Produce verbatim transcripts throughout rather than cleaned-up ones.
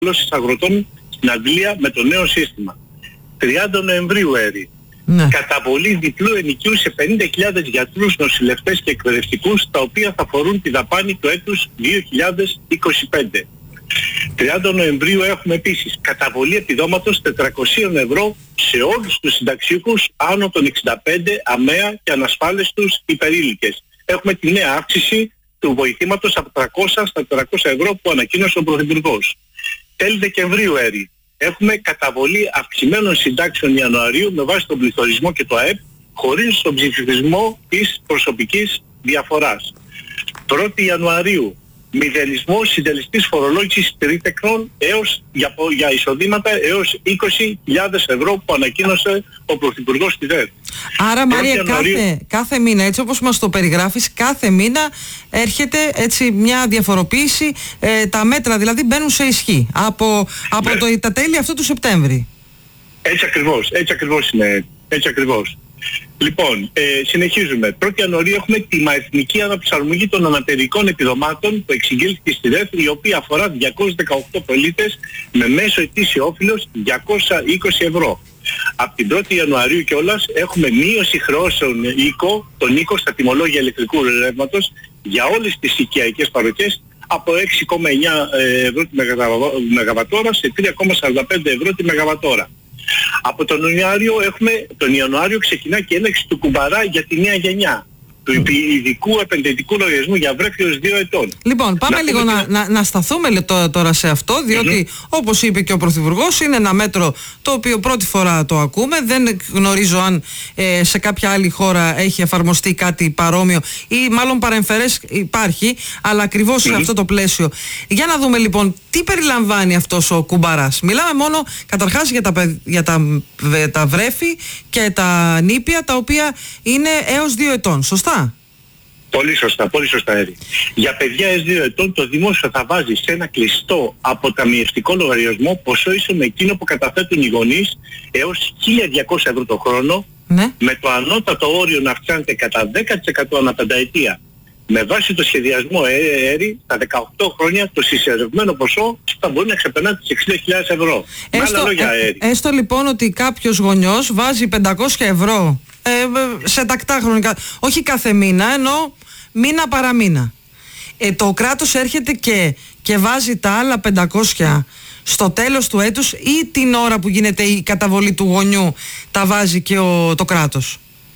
αγροτών στην Αγγλία με το νέο σύστημα. τριάντα Νοεμβρίου έρη. Ναι. Καταβολή διπλού ενοικίου σε πενήντα χιλιάδες γιατρούς, νοσηλευτές και εκπαιδευτικούς, τα οποία θα αφορούν τη δαπάνη του έτους δύο χιλιάδες είκοσι πέντε. τριάντα Νοεμβρίου έχουμε επίσης καταβολή επιδόματος τετρακόσια ευρώ σε όλους τους συνταξιούχους άνω των εξήντα πέντε, αμαία και ανασφάλιστους υπερήλικες. Έχουμε τη νέα αύξηση του βοηθήματος από τριακόσια στα τετρακόσια ευρώ που ανακοίνωσε ο Πρωθυπουργός. Τέλη Δεκεμβρίου έρη. Έχουμε καταβολή αυξημένων συντάξεων Ιανουαρίου με βάση τον πληθωρισμό και το ΑΕΠ, χωρίς τον ψηφισμό της προσωπικής διαφοράς. πρώτη Ιανουαρίου, μηδενισμός συντελεστής φορολόγησης τρίτεκνων έως, για, για εισοδήματα έως είκοσι χιλιάδες ευρώ που ανακοίνωσε ο Πρωθυπουργός στη ΔΕΔ. Άρα Μαρία, Ιανουαρίου... κάθε, κάθε μήνα, έτσι όπως μας το περιγράφεις, κάθε μήνα έρχεται έτσι μια διαφοροποίηση, ε, τα μέτρα δηλαδή μπαίνουν σε ισχύ από, από ναι. το, τα τέλη αυτού του Σεπτέμβρη. Έτσι ακριβώς, έτσι ακριβώς είναι, έτσι ακριβώς. Λοιπόν, ε, συνεχίζουμε. πρώτη Ιανουαρίου έχουμε τη μαεθνική αναπροσαρμογή των αναπηρικών επιδομάτων που εξηγήθηκε στη ΔΕΘ, η οποία αφορά διακόσιους δεκαοκτώ πολίτες με μέσο ετήσιο όφελος διακόσια είκοσι ευρώ. Από την πρώτη Ιανουαρίου κιόλας έχουμε μείωση χρεώσεων οίκο, τον οίκο στα τιμολόγια ηλεκτρικού ρεύματος για όλες τις οικιακές παροχές από έξι κόμμα εννιά ευρώ τη μεγαβατόρα σε τρία κόμμα σαράντα πέντε ευρώ τη μεγαβατόρα. Από τον Ιανουάριο έχουμε, τον Ιανουάριο ξεκινά και ένταξη του κουμπαρά για τη νέα γενιά, του ειδικού επενδυτικού λογαριασμού για βρέφη έως δύο ετών. Λοιπόν, πάμε να λίγο να, να, να σταθούμε τώρα σε αυτό, διότι mm-hmm. όπως είπε και ο Πρωθυπουργός, είναι ένα μέτρο το οποίο πρώτη φορά το ακούμε. Δεν γνωρίζω αν ε, σε κάποια άλλη χώρα έχει εφαρμοστεί κάτι παρόμοιο ή μάλλον παρεμφερές υπάρχει, αλλά ακριβώς mm-hmm. σε αυτό το πλαίσιο. Για να δούμε λοιπόν τι περιλαμβάνει αυτός ο κουμπαράς. Μιλάμε μόνο καταρχάς για τα, για τα, τα βρέφη και τα νήπια, τα οποία είναι έως δύο ετών, σωστά? Πολύ σωστά, πολύ σωστά Έρη. Για παιδιά έως δύο ετών το δημόσιο θα βάζει σε ένα κλειστό αποταμιευτικό λογαριασμό ποσό ίσο με εκείνο που καταθέτουν οι γονείς έως χίλια διακόσια ευρώ το χρόνο, ναι. με το ανώτατο όριο να αυξάνεται κατά δέκα τοις εκατό ανά πενταετία. Με βάση το σχεδιασμό Έρη, στα δεκαοκτώ χρόνια το συσσωρευμένο ποσό θα μπορεί να ξεπερνά τις εξήντα χιλιάδες ευρώ. Έστω, λόγια, ε, έστω λοιπόν ότι κάποιος γονιός βάζει πεντακόσια ευρώ ε, σε τακτά χρονικά, όχι κάθε μήνα, ενώ μήνα παραμήνα. Ε, το κράτος έρχεται και, και βάζει τα άλλα πεντακόσια στο τέλος του έτους, ή την ώρα που γίνεται η καταβολή του γονιού τα βάζει και ο, το κράτος?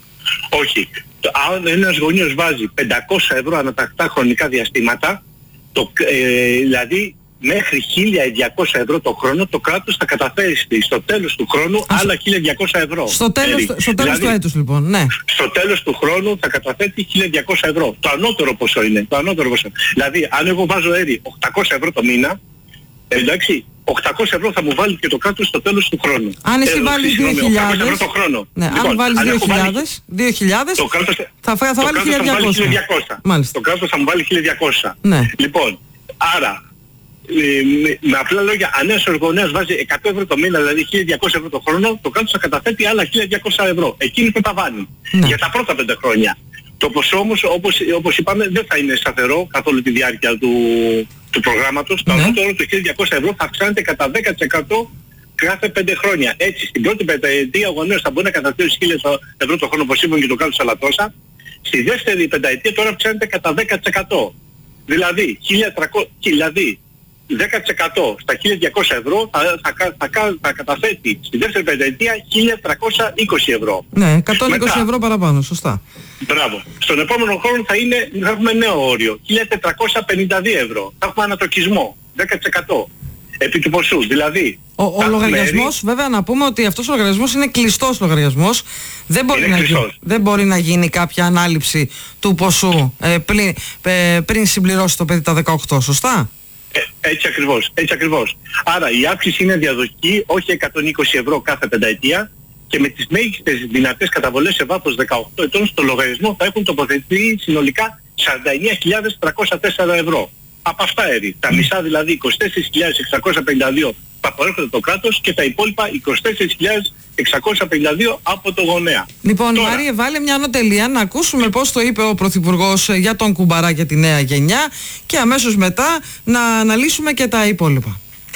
Όχι. Αν ένας γονιός βάζει πεντακόσια ευρώ ανατακτά χρονικά διαστήματα, το, ε, δηλαδή μέχρι χίλια διακόσια ευρώ το χρόνο, το κράτος θα καταφέρει στο τέλος του χρόνου Α, άλλα χίλια διακόσια ευρώ. Στο τέλος, στο τέλος δηλαδή, του έτους λοιπόν, ναι. Στο τέλος του χρόνου θα καταθέτει χίλια διακόσια ευρώ. Το ανώτερο ποσό είναι. Το ανώτερο ποσό. Δηλαδή αν εγώ βάζω Έρη οκτακόσια ευρώ το μήνα, εντάξει, οκτακόσια ευρώ θα μου βάλει και το κράτος στο τέλος του χρόνου. Αν εσύ ε, βάλεις δύο χιλιάδες ευρώ το χρόνο. Ναι, λοιπόν, αν βάλεις δύο χιλιάδες, το κράτος θα, θα, θα βάλει χίλια διακόσια. Το κράτος θα μου βάλει χίλια διακόσια. Ναι. Λοιπόν, άρα, ε, με, με απλά λόγια, αν ένας γονέας βάζει εκατό ευρώ το μήνα, δηλαδή χίλια διακόσια ευρώ το χρόνο, το κράτος θα καταθέτει άλλα χίλια διακόσια ευρώ. Εκείνη που τα βάνει. Ναι. Για τα πρώτα πέντε χρόνια. Το ποσό όμως, όπως, όπως είπαμε, δεν θα είναι σταθερό καθ' όλη τη διάρκεια του, του προγράμματος. Το ανώτερο του χίλια διακόσια ευρώ θα αυξάνεται κατά δέκα τοις εκατό κάθε πέντε χρόνια. Έτσι, στην πρώτη πενταετία ο γονέος θα μπορεί να καταθέσει χίλια ευρώ το χρόνο, όπως είπαμε, και το κράτος αλλά τόσα. Στη δεύτερη πενταετία τώρα αυξάνεται κατά δέκα τοις εκατό. Δηλαδή, χίλια τριακόσια, δηλαδή δέκα τοις εκατό στα χίλια διακόσια ευρώ θα, θα, θα, θα καταθέτει στη δεύτερη πενταετία χίλια τριακόσια είκοσι ευρώ. Ναι, εκατόν είκοσι Μετά, ευρώ παραπάνω, σωστά. Μπράβο. Στον επόμενο χρόνο θα, είναι, θα έχουμε νέο όριο, χίλια τετρακόσια πενήντα δύο ευρώ. Θα έχουμε ανατοκισμό, δέκα τοις εκατό επί του ποσού. Δηλαδή, ο, ο λογαριασμός, μέρη, βέβαια να πούμε ότι αυτός ο λογαριασμός είναι κλειστός λογαριασμός. Δεν μπορεί, να γίνει, δεν μπορεί να γίνει κάποια ανάληψη του ποσού ε, πλην, ε, πριν συμπληρώσει το παιδί τα δεκαοκτώ, σωστά? Ε, έτσι ακριβώς, έτσι ακριβώς. Άρα η αύξηση είναι διαδοχική, όχι εκατόν είκοσι ευρώ κάθε πενταετία, και με τις μέγιστες δυνατές καταβολές σε βάθος δεκαοκτώ ετών στο λογαριασμό θα έχουν τοποθετηθεί συνολικά σαράντα εννέα χιλιάδες τριακόσια τέσσερα ευρώ. Από αυτά Έρη, τα μισά δηλαδή είκοσι τέσσερις χιλιάδες εξακόσια πενήντα δύο θα προέρχονται το κράτος και τα υπόλοιπα είκοσι τέσσερις χιλιάδες εξακόσια πενήντα δύο από το γονέα. Λοιπόν, Τώρα, Μαρία, βάλε μια ανωτελεία να ακούσουμε πώς το είπε ο Πρωθυπουργός για τον κουμπαρά και τη νέα γενιά και αμέσως μετά να αναλύσουμε και τα υπόλοιπα.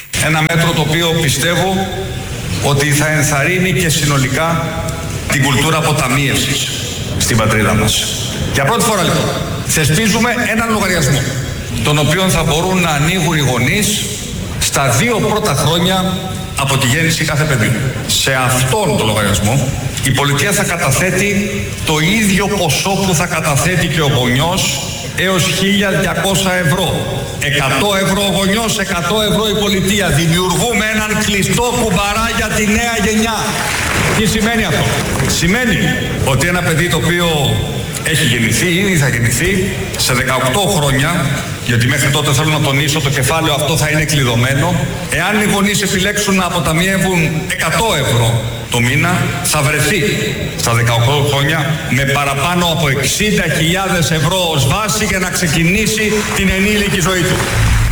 Ένα μέτρο το οποίο πιστεύω ότι θα ενθαρρύνει και συνολικά την κουλτούρα αποταμίευσης στην πατρίδα μας. Για πρώτη φορά λοιπόν θεσπίζουμε έναν λογαριασμό, τον οποίο θα μπορούν να ανοίγουν οι γονείς στα δύο πρώτα χρόνια από τη γέννηση κάθε παιδιού. Σε αυτόν τον λογαριασμό η πολιτεία θα καταθέτει το ίδιο ποσό που θα καταθέτει και ο γονιός έως χίλια διακόσια ευρώ. εκατό ευρώ ο γονιός, εκατό ευρώ η πολιτεία. Δημιουργούμε έναν κλειστό κουμπαρά για τη νέα γενιά. Τι σημαίνει αυτό? Σημαίνει ότι ένα παιδί το οποίο έχει γεννηθεί ή θα γεννηθεί σε δεκαοκτώ χρόνια, γιατί μέχρι τότε θέλω να τονίσω το κεφάλαιο αυτό θα είναι κλειδωμένο, εάν οι γονείς επιλέξουν να αποταμιεύουν εκατό ευρώ το μήνα, θα βρεθεί στα δεκαοκτώ χρόνια με παραπάνω από εξήντα χιλιάδες ευρώ ως βάση για να ξεκινήσει την ενήλικη ζωή του.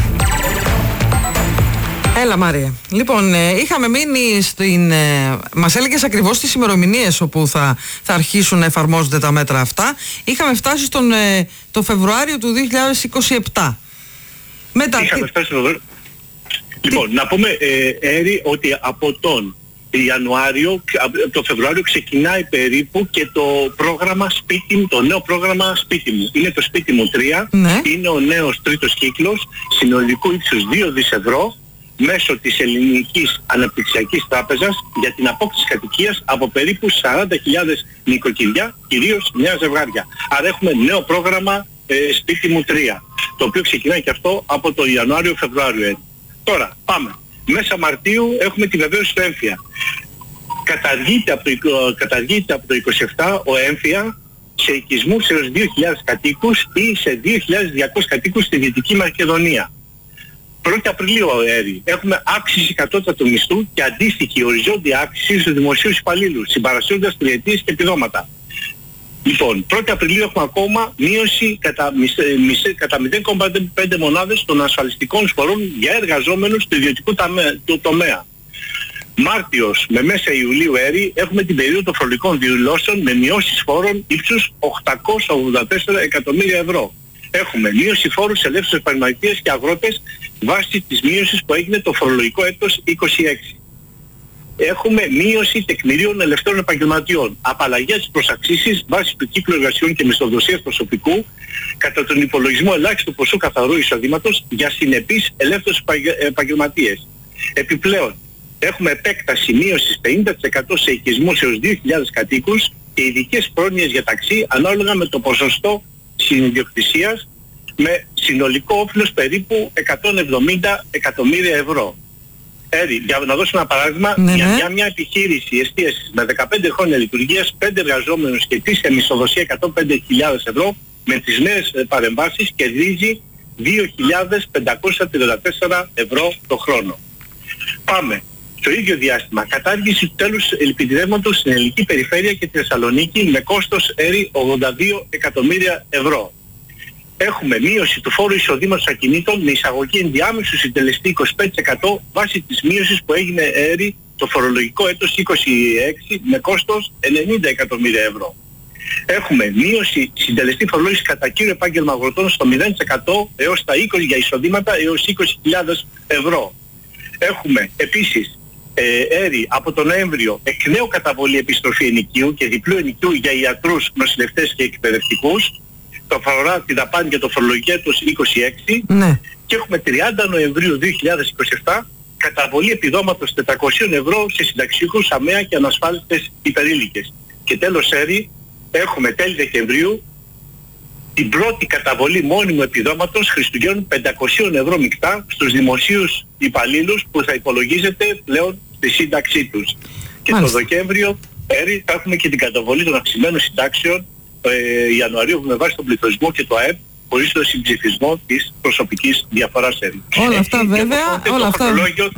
Έλα Μάρια. Λοιπόν, ε, είχαμε μείνει στην... Ε, μας έλεγες ακριβώς τις ημερομηνίες όπου θα, θα αρχίσουν να εφαρμόζονται τα μέτρα αυτά. Είχαμε φτάσει στον ε, το Φεβρουάριο του δύο χιλιάδες είκοσι επτά. Μετά... Είχαμε φτάσει στο... Λοιπόν, να πούμε, ε, Έρη, ότι από τον Ιανουάριο, το Φεβρουάριο ξεκινάει περίπου και το πρόγραμμα σπίτι μου, το νέο πρόγραμμα σπίτι μου. Είναι το σπίτι μου τρία, ναι. Είναι ο νέος τρίτος κύκλος, συνολικού ύψους δύο δισεκατομμύρια ευρώ, μέσω της Ελληνικής Αναπτυξιακής Τράπεζας για την απόκτηση κατοικίας από περίπου σαράντα χιλιάδες νοικοκυριά, κυρίως νέα ζευγάρια. Άρα έχουμε νέο πρόγραμμα ε, σπίτι μου τρία, το οποίο ξεκινάει και αυτό από το Ιανουάριο-Φεβρουάριο. Τώρα πάμε. Μέσα Μαρτίου έχουμε τη βεβαίωση του έμφυα. Καταργείται από το, καταργείται από το είκοσι επτά ο έμφυα σε οικισμούς έως δύο χιλιάδες κατοίκους ή σε δύο χιλιάδες διακόσιους κατοίκους στη Δυτική Μακεδονία. πρώτη Απριλίου, Έρη, έχουμε αύξηση κατώτατου μισθού και αντίστοιχη οριζόντια αύξηση στους δημοσίους υπαλλήλους, συμπαρασύροντας τριετίες και επιδόματα. Λοιπόν, πρώτη Απριλίου έχουμε ακόμα μείωση κατά, κατά μηδέν κόμμα πέντε μονάδες των ασφαλιστικών εισφορών για εργαζόμενους του ιδιωτικού τομέα. Μάρτιος με μέσα Ιουλίου, Έρη, έχουμε την περίοδο των φορολογικών δηλώσεων με μειώσεις φόρων ύψους οκτακόσια ογδόντα τέσσερα εκατομμύρια ευρώ. Έχουμε μείωση φόρου σε ελεύθερους επαγγελματίες και αγρότες βάσει της μείωσης που έγινε το φορολογικό έτος είκοσι έξι. Έχουμε μείωση τεκμηρίων ελευθέρων επαγγελματιών, απαλλαγές προς αξίσεις βάσει του κύκλου εργασιών και μισθοδοσίας προσωπικού κατά τον υπολογισμό ελάχιστου ποσού καθαρού εισοδήματος για συνεπείς ελεύθερους επαγγελματίες. Επιπλέον, έχουμε επέκταση μείωσης πενήντα τοις εκατό σε οικισμούς έως δύο χιλιάδες κατοίκους και ειδικές πρόνοιες για ταξί ανάλογα με το ποσοστό συνιδιοκτησίας με συνολικό όφελος περίπου εκατόν εβδομήντα εκατομμύρια ευρώ. Έρη, για να δώσω ένα παράδειγμα, ναι, για ναι. μια, μια επιχείρηση εστίασης με δεκαπέντε χρόνια λειτουργίας, πέντε εργαζόμενους και ετήσια μισθοδοσία εκατόν πέντε χιλιάδες ευρώ, με τις νέες παρεμβάσεις κερδίζει δύο χιλιάδες πεντακόσια τριάντα τέσσερα ευρώ το χρόνο. Πάμε. Στο ίδιο διάστημα, κατάργηση του τέλους ελπιδεύματος στην ελληνική περιφέρεια και τη Θεσσαλονίκη με κόστος, Έρη, ογδόντα δύο εκατομμύρια ευρώ. Έχουμε μείωση του φόρου εισοδήματος ακινήτων με εισαγωγή ενδιάμεσου συντελεστή είκοσι πέντε τοις εκατό βάσει της μείωσης που έγινε, Έρη, το φορολογικό έτος είκοσι έξι με κόστος ενενήντα εκατομμύρια ευρώ. Έχουμε μείωση συντελεστή φορολόγησης κατά κύριο επάγγελμα αγροτών στο μηδέν τοις εκατό έως τα είκοσι για εισοδήματα έως είκοσι χιλιάδες ευρώ. Έχουμε επίσης, ε, Έρη, από τον Νοέμβριο εκ νέου καταβολή επιστροφή ενοικίου και διπλού ενοικίου για ιατρούς, νοσηλευτές και εκπαιδευτικούς. Το αφορά τη δαπάνη για το φορολογικό έτος είκοσι έξι, ναι. Και έχουμε τριάντα Νοεμβρίου δύο χιλιάδες είκοσι επτά καταβολή επιδόματος τετρακόσια ευρώ σε συνταξιούχους, αμαία και ανασφάλιστες υπερήλικες. Και τέλος, Έρη, έχουμε τέλη Δεκεμβρίου την πρώτη καταβολή μόνιμου επιδόματος Χριστουγέννων πεντακόσια ευρώ μεικτά στους δημοσίους υπαλλήλους που θα υπολογίζεται πλέον στη σύνταξή τους. Και Μάλιστα. Το Δεκέμβριο, Έρη, θα έχουμε και την καταβολή των αυξημένων συντάξεων ε, Ιανουαρίου με βάση τον πληθωρισμό και το ΑΕΠ χωρίς το συμψηφισμό της προσωπικής διαφοράς, Έρη. Όλα αυτά Έχει βέβαια, όλα αυτά,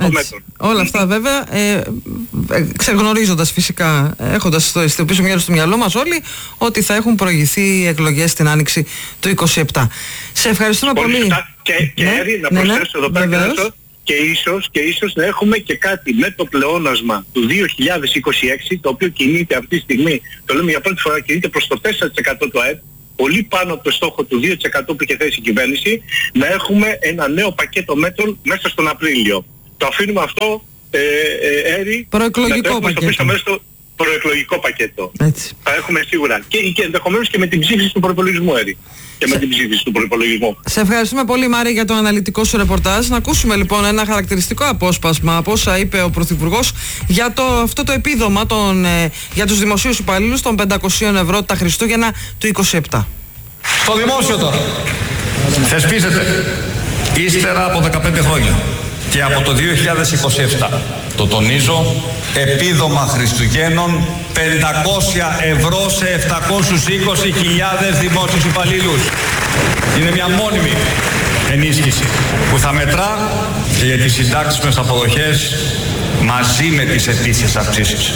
όλα αυτά βέβαια ε, ε, ξεγνωρίζοντας φυσικά, έχοντας στο, στο πίσω μέρος του μυαλό μας όλοι ότι θα έχουν προηγηθεί εκλογές την άνοιξη του είκοσι επτά. Σε ευχαριστούμε πολύ. πολύ. Και, και ναι, Έρη, να ναι, προσθέσω ναι, εδώ πέρα και, και, ίσως, και ίσως να έχουμε και κάτι με το πλεόνασμα του δύο χιλιάδες είκοσι έξι, το οποίο κινείται αυτή τη στιγμή, το λέμε για πρώτη φορά, κινείται προς το τέσσερα τοις εκατό του ΑΕΠ, πολύ πάνω από το στόχο του δύο τοις εκατό που είχε θέσει η κυβέρνηση, να έχουμε ένα νέο πακέτο μέτρων μέσα στον Απρίλιο. το αφήνουμε αυτό ε, ε, έρη προεκλογικό πακέτο. Στο πίσω μέρος το προεκλογικό πακέτο. Έτσι. Θα έχουμε σίγουρα. Και, και ενδεχομένως και με την ψήφιση του προϋπολογισμού, έρη. Και με την ψήφιση του προϋπολογισμού. Σε ευχαριστούμε πολύ, Μάρη, για το αναλυτικό σου ρεπορτάζ. Να ακούσουμε λοιπόν ένα χαρακτηριστικό απόσπασμα από όσα είπε ο Πρωθυπουργός για το, αυτό το επίδομα των, ε, για τους δημοσίους υπαλλήλους των πεντακόσια ευρώ τα Χριστούγεννα του είκοσι επτά. Στο δημόσιο τώρα θεσπίζεται ύστερα από δεκαπέντε χρόνια και από το δύο χιλιάδες είκοσι επτά, το τονίζω, επίδομα Χριστουγέννων πεντακόσια ευρώ σε επτακόσιες είκοσι χιλιάδες δημόσιους υπαλλήλους. Είναι μια μόνιμη ενίσχυση που θα μετρά και για τις συντάξιμες αποδοχές μαζί με τις ετήσιες αυξήσεις.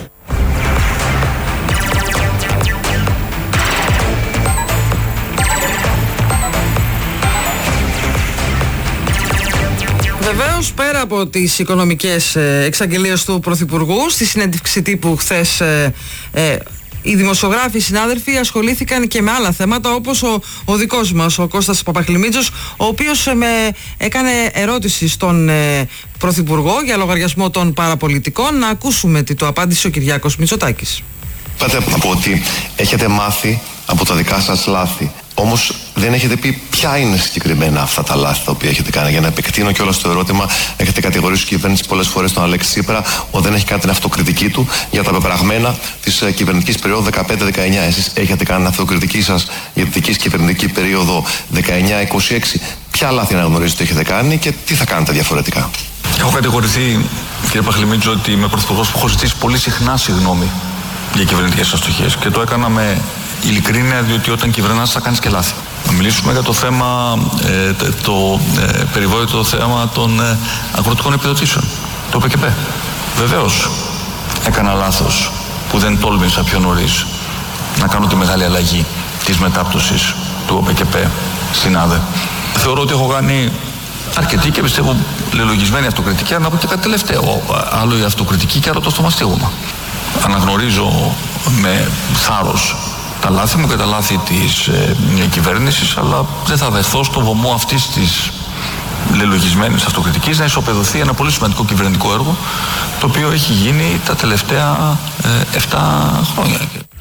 Βεβαίως, πέρα από τις οικονομικές εξαγγελίες του Πρωθυπουργού, στη συνέντευξη τύπου χθες ε, ε, οι δημοσιογράφοι, οι συνάδελφοι ασχολήθηκαν και με άλλα θέματα, όπως ο, ο δικός μας, ο Κώστας Παπαχλημίτζος, ο οποίος ε, με, έκανε ερώτηση στον ε, Πρωθυπουργό για λογαριασμό των παραπολιτικών. Να ακούσουμε τι του απάντησε ο Κυριάκος Μητσοτάκης. Είπατε από ότι έχετε μάθει από τα δικά σας λάθη. Όμως δεν έχετε πει ποια είναι συγκεκριμένα αυτά τα λάθη τα οποία έχετε κάνει. Για να επεκτείνω κιόλας το ερώτημα, έχετε κατηγορήσει η κυβέρνηση πολλές φορές τον Αλέξη Τσίπρα ότι δεν έχει κάνει την αυτοκριτική του για τα πεπραγμένα της κυβερνητικής περίοδου δεκαπέντε δεκαεννιά. Εσείς έχετε κάνει την αυτοκριτική σας για τη δική κυβερνητική περίοδο δεκαεννιά είκοσι έξι. Ποια λάθη αναγνωρίζετε ότι έχετε κάνει και τι θα κάνετε διαφορετικά? Έχω κατηγορηθεί, κύριε Παχλημίτζο, ότι είμαι πρωθυπουργός που έχω ζητήσει πολύ συχνά συγγνώμη για κυβερνητικές αστοχίες και το έκανα με ειλικρίνεια, διότι όταν κυβερνάς θα κάνεις και λάθη. Να μιλήσουμε για το θέμα, ε, το ε, περιβόητο θέμα των ε, αγροτικών επιδοτήσεων, το ΟΠΕΚΕΠΕ. Βεβαίως έκανα λάθος που δεν τόλμησα πιο νωρίς να κάνω τη μεγάλη αλλαγή της μετάπτωσης του ΟΠΕΚΕΠΕ στην ΑΔΕ. Θεωρώ ότι έχω κάνει αρκετή και πιστεύω λελογισμένη αυτοκριτική, αλλά να πω και κάτι τελευταίο. Άλλο η αυτοκριτική και άλλο το στομαστίγωμα. Αναγνωρίζω με θάρρος τα λάθη μου και τα λάθη της ε, κυβέρνησης, αλλά δεν θα δεχθώ στο βωμό αυτής της λελογισμένης αυτοκριτικής να ισοπεδωθεί ένα πολύ σημαντικό κυβερνητικό έργο, το οποίο έχει γίνει τα τελευταία ε, επτά χρόνια.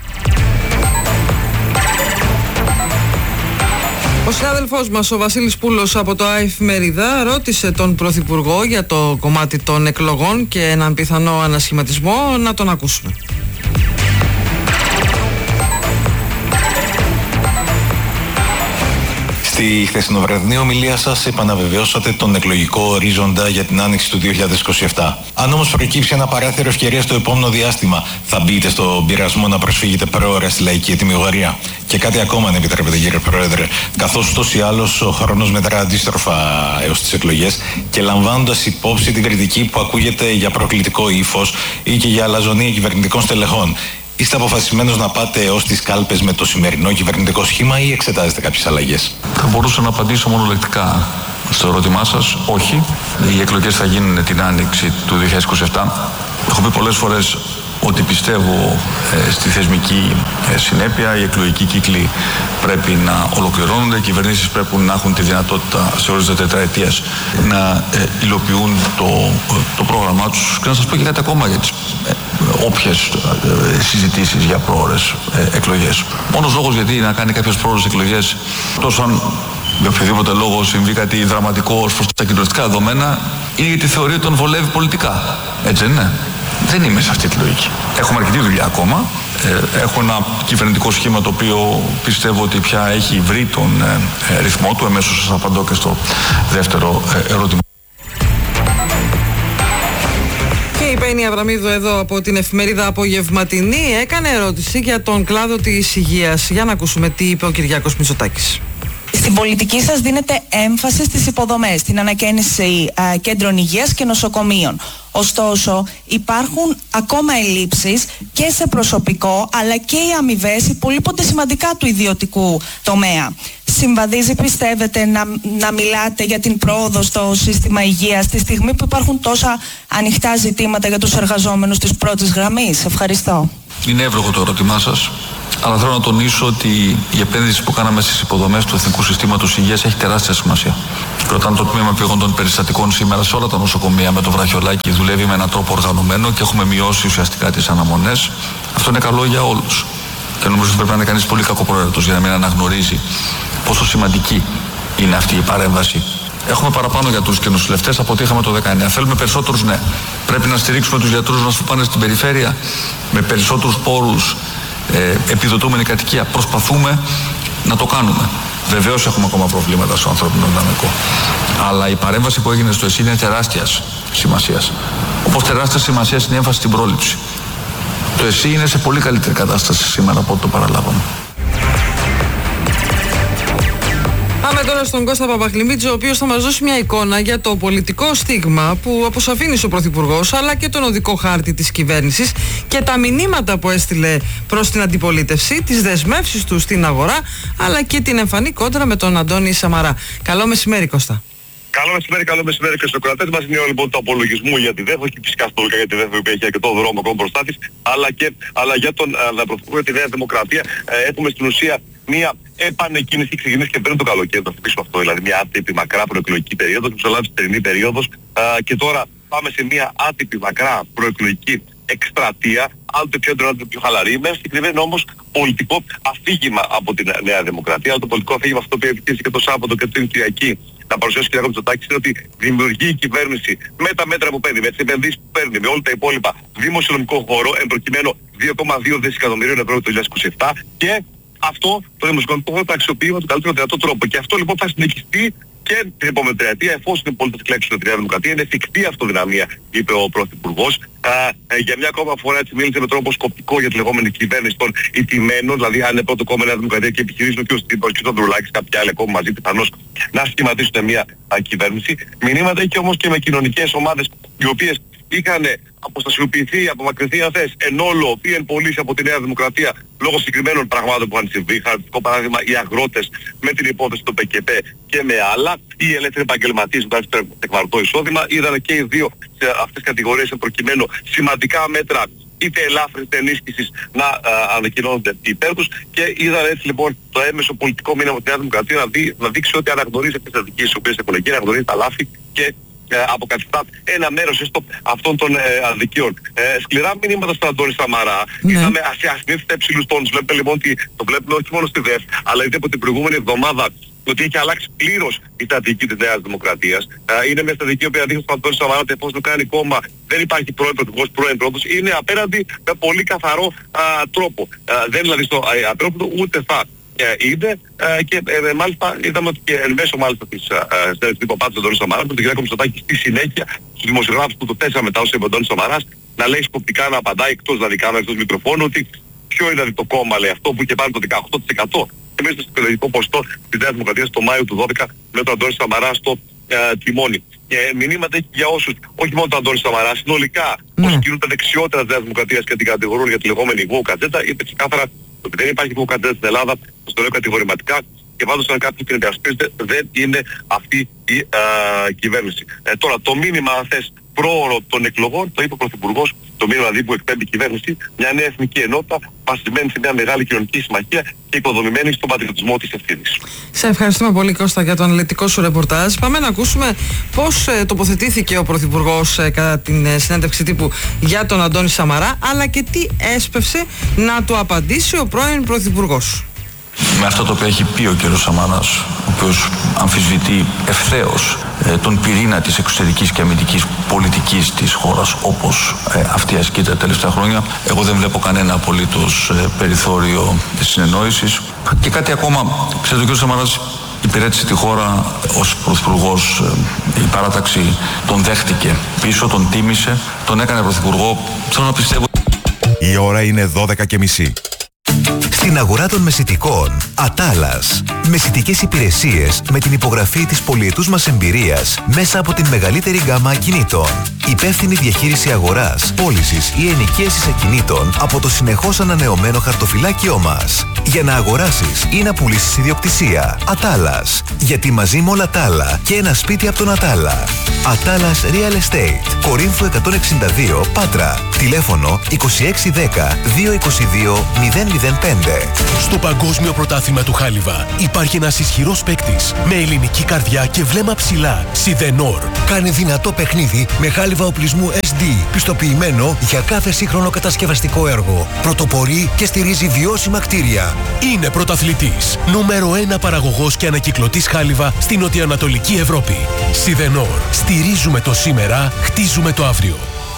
Ο συνάδελφός μας, ο Βασίλης Πούλος από το Εφημερίδα, ρώτησε τον Πρωθυπουργό για το κομμάτι των εκλογών και έναν πιθανό ανασχηματισμό. Να τον ακούσουμε. Στη χθεσινοβραδινή ομιλία σας επαναβεβαιώσατε τον εκλογικό ορίζοντα για την άνοιξη του δύο χιλιάδες είκοσι επτά. Αν όμως προκύψει ένα παράθυρο ευκαιρίας στο επόμενο διάστημα, θα μπείτε στον πειρασμό να προσφύγετε προώρα στη λαϊκή ετοιμιγωρία? Και κάτι ακόμα, αν επιτρέπετε, κύριε Πρόεδρε, καθώς ούτως ή άλλως ο χρόνος μετρά αντίστροφα έως τις εκλογές και λαμβάνοντας υπόψη την κριτική που ακούγεται για προκλητικό ύφος ή και για αλαζονία κυβερνητικών στελεχών, είστε αποφασισμένος να πάτε ως τις κάλπες με το σημερινό κυβερνητικό σχήμα ή εξετάζετε κάποιες αλλαγές? Θα μπορούσα να απαντήσω μονολεκτικά στο ερώτημά σας. Όχι. Οι εκλογές θα γίνουν την άνοιξη του δύο χιλιάδες είκοσι επτά. Έχω πει πολλές φορές ότι πιστεύω ε, στη θεσμική ε, συνέπεια. Οι εκλογικοί κύκλοι πρέπει να ολοκληρώνονται. Οι κυβερνήσεις πρέπει να έχουν τη δυνατότητα σε ορίζοντα τετραετίας να ε, υλοποιούν το, το πρόγραμμά τους. Και να σας πω και κάτι ακόμα για τις ε, όποιες ε, συζητήσεις για πρόορες ε, εκλογές. Μόνος λόγος γιατί να κάνει κάποιες πρόορες εκλογές, τόσο αν με οποιοδήποτε λόγο συμβεί κάτι δραματικό ως προς τα κοινωνιστικά δεδομένα, είναι γιατί θεωρεί ότι τον βολεύει πολιτικά. Έτσι δεν είναι? Δεν είμαι σε αυτή τη λογική. Έχουμε αρκετή δουλειά ακόμα. Ε, έχω ένα κυβερνητικό σχήμα το οποίο πιστεύω ότι πια έχει βρει τον ε, ρυθμό του. Εμέσως σας απαντώ και στο δεύτερο ε, ερώτημα. Και η Πέννη Αβραμίδου εδώ από την Εφημερίδα Απογευματινή έκανε ερώτηση για τον κλάδο της υγείας. Για να ακούσουμε τι είπε ο Κυριάκος Μητσοτάκης. Στην πολιτική σας δίνετε έμφαση στις υποδομές, στην ανακαίνιση α, κέντρων υγείας και νοσοκομείων. Ωστόσο, υπάρχουν ακόμα ελλείψεις και σε προσωπικό, αλλά και οι αμοιβές υπολείπονται σημαντικά του ιδιωτικού τομέα. Συμβαδίζει, πιστεύετε, να, να μιλάτε για την πρόοδο στο σύστημα υγείας τη στιγμή που υπάρχουν τόσα ανοιχτά ζητήματα για τους εργαζόμενους της πρώτης γραμμής? Ευχαριστώ. Είναι εύλογο το ερώτημά σας, αλλά θέλω να τονίσω ότι η επένδυση που κάναμε στις υποδομές του Εθνικού Συστήματος Υγείας έχει τεράστια σημασία. Και όταν το τμήμα πήγοντων περιστατικών σήμερα σε όλα τα νοσοκομεία με το βραχιολάκι δουλεύει με έναν τρόπο οργανωμένο και έχουμε μειώσει ουσιαστικά τις αναμονές, αυτό είναι καλό για όλους. Και νομίζω ότι πρέπει να είναι κανείς πολύ κακοπροαίρετος για να μην αναγνωρίζει πόσο σημαντική είναι αυτή η παρέμβαση. Έχουμε παραπάνω γιατρούς και νοσηλευτές από ό,τι είχαμε το δεκαεννιά. Θέλουμε περισσότερους, ναι. Πρέπει να στηρίξουμε τους γιατρούς να σου πάνε στην περιφέρεια με περισσότερους πόρους, ε, επιδοτούμενη κατοικία. Προσπαθούμε να το κάνουμε. Βεβαίως έχουμε ακόμα προβλήματα στο ανθρώπινο δυναμικό. Αλλά η παρέμβαση που έγινε στο ΕΣΥ είναι τεράστιας σημασίας. Όπως τεράστια σημασία είναι η έμφαση στην πρόληψη. Το ΕΣΥ είναι σε πολύ καλύτερη κατάσταση σήμερα από ό,τι το παραλάβαμε. Πάμε τώρα στον Κώστα Παπαχλημίτζη, ο οποίος θα μας δώσει μια εικόνα για το πολιτικό στίγμα που αποσαφήνισε ο Πρωθυπουργός, αλλά και τον οδικό χάρτη της κυβέρνησης και τα μηνύματα που έστειλε προς την αντιπολίτευση, τις δεσμεύσεις του στην αγορά, αλλά και την εμφανή κόντρα με τον Αντώνη Σαμαρά. Καλό μεσημέρι, Κώστα. Καλό μεσημέρι, καλό μεσημέρι και στους κρατές μας. Είναι λοιπόν το απολογισμό για τη ΔΕΘ, όχι φυσικά στο για τη ΔΕΘ που έχει αρκετό δρόμο ακόμα μπροστά της, αλλά, και, αλλά για τον Πρωθυπουργό για τη Νέα Δημοκρατία ε, έχουμε στην ουσία μια επανεκκίνηση, ξεκινήσει και πριν το καλοκαίρι, το θυμίσουμε αυτό, δηλαδή μια άτυπη μακρά προεκλογική περίοδος, μεσολάβησε τερινή περίοδος ε, και τώρα πάμε σε μια άτυπη μακρά προεκλογική εκστρατεία, άλλοτε πιο έντονο, άλλοτε πιο χαλαρή, με συγκεκριμένο όμως πολιτικό αφήγημα από τη Νέα Δημοκρατία. Το πολιτικό αφήγημα αυτό που επιτύχει και το Σάββατο και την Κυριακή να παρουσιάσει ο κ. Μητσοτάκης είναι ότι δημιουργεί η κυβέρνηση με τα μέτρα που παίρνει, με τις επενδύσεις που παίρνει, με όλα τα υπόλοιπα δημοσιονομικό χώρο, εν προκειμένου δύο κόμμα δύο δισεκατομμυρίων ευρώ το δύο χιλιάδες είκοσι επτά, και αυτό το δημοσιονομικό χώρο το αξιοποιεί με τον καλύτερο δυνατό τρόπο. Και αυτό λοιπόν θα συνεχιστεί και την επόμενη τριετία, εφόσον οι πολίτες κλέξουν τη Νέα Δημοκρατία. Είναι εφικτή αυτοδυναμία, είπε ο Πρωθυπουργός. Ε, για μια ακόμα φορά έτσι μίλησε με τρόπο σκοπτικό για τη λεγόμενη κυβέρνηση των ηττημένων, δηλαδή αν είναι πρώτο κόμμα Νέα Δημοκρατία και επιχειρήσουν και ο Στύπος και ο Ανδρουλάκης, κάποια άλλα ακόμα μαζί πιθανώς να σχηματίσουν μια α, κυβέρνηση. Μηνύματα έχει όμως και με κοινωνικές ομάδες οι οποίες είχαν αποστασιοποιηθεί, απομακρυνθεί αν θες, εν όλο πήγαν πωλήσει από τη Νέα Δημοκρατία λόγω συγκεκριμένων πραγμάτων που είχαν συμβεί. Χαρακτηριστικό παράδειγμα οι αγρότες με την υπόθεση του ΠΚΠ και με άλλα, οι ελεύθεροι επαγγελματίες που ήταν στο εκβαρτό εισόδημα. Είδαν και οι δύο σε αυτές τις κατηγορίες προκειμένου σημαντικά μέτρα είτε ελάφρυνσης είτε ενίσχυσης να α, ανακοινώνονται υπέρ τους, και είδαν έτσι λοιπόν το έμεσο πολιτικό μήνυμα από τη Νέα Δημοκρατία να, δει, να δείξει ότι αναγνωρίζει αυτές τις αδικίες οι οποίες έχουν εκεί, αναγνωρίζει τα λάθη και Ε, αποκαθιστά ένα μέρος έστω αυτών των ε, αδικίων. Ε, σκληρά μηνύματα στον Αντώνη Σαμαρά. Ναι. Είδαμε σε ασυνήθιστα υψηλούς τόνους. Βλέπετε λοιπόν ότι το βλέπουμε όχι μόνο στη ΔΕΘ, αλλά είτε από την προηγούμενη εβδομάδα ότι έχει αλλάξει πλήρως η στρατηγική της Νέας Δημοκρατίας. Ε, είναι μια στρατηγική που δείχνει στον Αντώνη Σαμαρά ότι εφόσον κάνει κόμμα δεν υπάρχει πρώην πρωθυπουργός, πρώην πρόεδρος. Είναι απέναντι με πολύ καθαρό α, τρόπο. Ε, δεν δηλαδή στο απέναντι ούτε θα. Είδε ε, και ε, μάλιστα είδαμε ότι και εν μέσω μάλιστα της συνέντευξης του Παπάτου του Αντώνη Σαμαρά με τον κ. Μητσοτάκη στη συνέχεια στους δημοσιογράφους που το θέσαμε μετά όσο είπε ο Αντώνης Σαμαράς να λέει σκοπτικά, να απαντάει εκτός δηλαδή κάμερα, εκτός μικροφώνου, ότι ποιο είναι το κόμμα, λέει, αυτό που είχε πάρει το δεκαοκτώ τοις εκατό και μέσα στο παιδαγωγικό ποστό της Νέας Δημοκρατίας το Μάιο του δώδεκα με τον Αντώνη Σαμαρά στο ε, τιμόνι. Και μηνύματα έχει για όσους, όχι μόνο τον Αντώνη Σαμαρά, συνολικά mm. όσοι κινούν τα δεξιότερα της Νέας Δημοκρατίας και την κατηγορούν για τη λεγόμενη woke agenda, είπε ξεκάθαρα ότι δεν υπάρχει woke agenda στην Ελλάδα, το λέω κατηγορηματικά, και πάντως αν κάποιος την υπερασπίζεται δεν είναι αυτή η α, κυβέρνηση. Ε, τώρα το μήνυμα αν θες πρόωρο των εκλογών, το είπε ο Πρωθυπουργός, το μήνυμα δηλαδή που εκπέμπει η κυβέρνηση, μια νέα εθνική ενότητα βασισμένη σε μια μεγάλη κοινωνική συμμαχία και οικοδομημένη στον πατριωτισμό της ευθύνης. Σε ευχαριστούμε πολύ, Κώστα, για το αναλυτικό σου ρεπορτάζ. Πάμε να ακούσουμε πώς ε, τοποθετήθηκε ο Πρωθυπουργός ε, κατά την ε, συνέντευξη τύπου για τον Αντώνη Σαμαρά, αλλά και τι έσπευσε να του απαντήσει ο πρώην Πρωθυπουργός. Με αυτό το οποίο έχει πει ο κ. Σαμαράς, ο οποίος αμφισβητεί ευθέως ε, τον πυρήνα της εξωτερικής και αμυντικής πολιτικής της χώρας όπως ε, αυτή ασκείται τα τελευταία χρόνια, εγώ δεν βλέπω κανένα απολύτως ε, περιθώριο συνεννόησης. Και κάτι ακόμα, ξέρετε, ο κ. Σαμαράς υπηρέτησε τη χώρα ως πρωθυπουργός, ε, η παράταξη τον δέχτηκε πίσω, τον τίμησε, τον έκανε πρωθυπουργό. Θέλω να πιστεύω. Η ώρα είναι δώδεκα και μισή. Στην αγορά των μεσιτικών, Ατάλας. Μεσιτικές υπηρεσίες με την υπογραφή της πολυετούς μας εμπειρίας μέσα από την μεγαλύτερη γκάμα ακινήτων. Υπεύθυνη διαχείριση αγοράς, πώλησης ή ενοικίασης ακινήτων από το συνεχώς ανανεωμένο χαρτοφυλάκιό μας. Για να αγοράσεις ή να πουλήσεις ιδιοκτησία. Ατάλας. Γιατί μαζί με όλα τα άλλα και ένα σπίτι από τον Ατάλα. Ατάλας Real Estate. Κορίνθου εκατόν εξήντα δύο, Πάτρα. Τηλέφωνο είκοσι έξι δέκα δύο είκοσι δύο μηδέν μηδέν πέντε. Στο Παγκόσμιο Πρωτάθλημα του Χάλιβα υπάρχει ένας ισχυρός παίκτης με ελληνική καρδιά και βλέμμα ψηλά. Σιδενόρ. Κάνει δυνατό παιχνίδι με χάλιβα οπλισμού ες ντι, πιστοποιημένο για κάθε σύγχρονο κατασκευαστικό έργο. Πρωτοπορεί και στηρίζει βιώσιμα κτίρια. Είναι πρωταθλητής. Νούμερο ένα παραγωγός και ανακυκλωτής χάλιβα στην νοτιοανατολική Ευρώπη. Σιδενόρ. Στηρίζουμε το σήμερα, χτίζουμε το αύριο.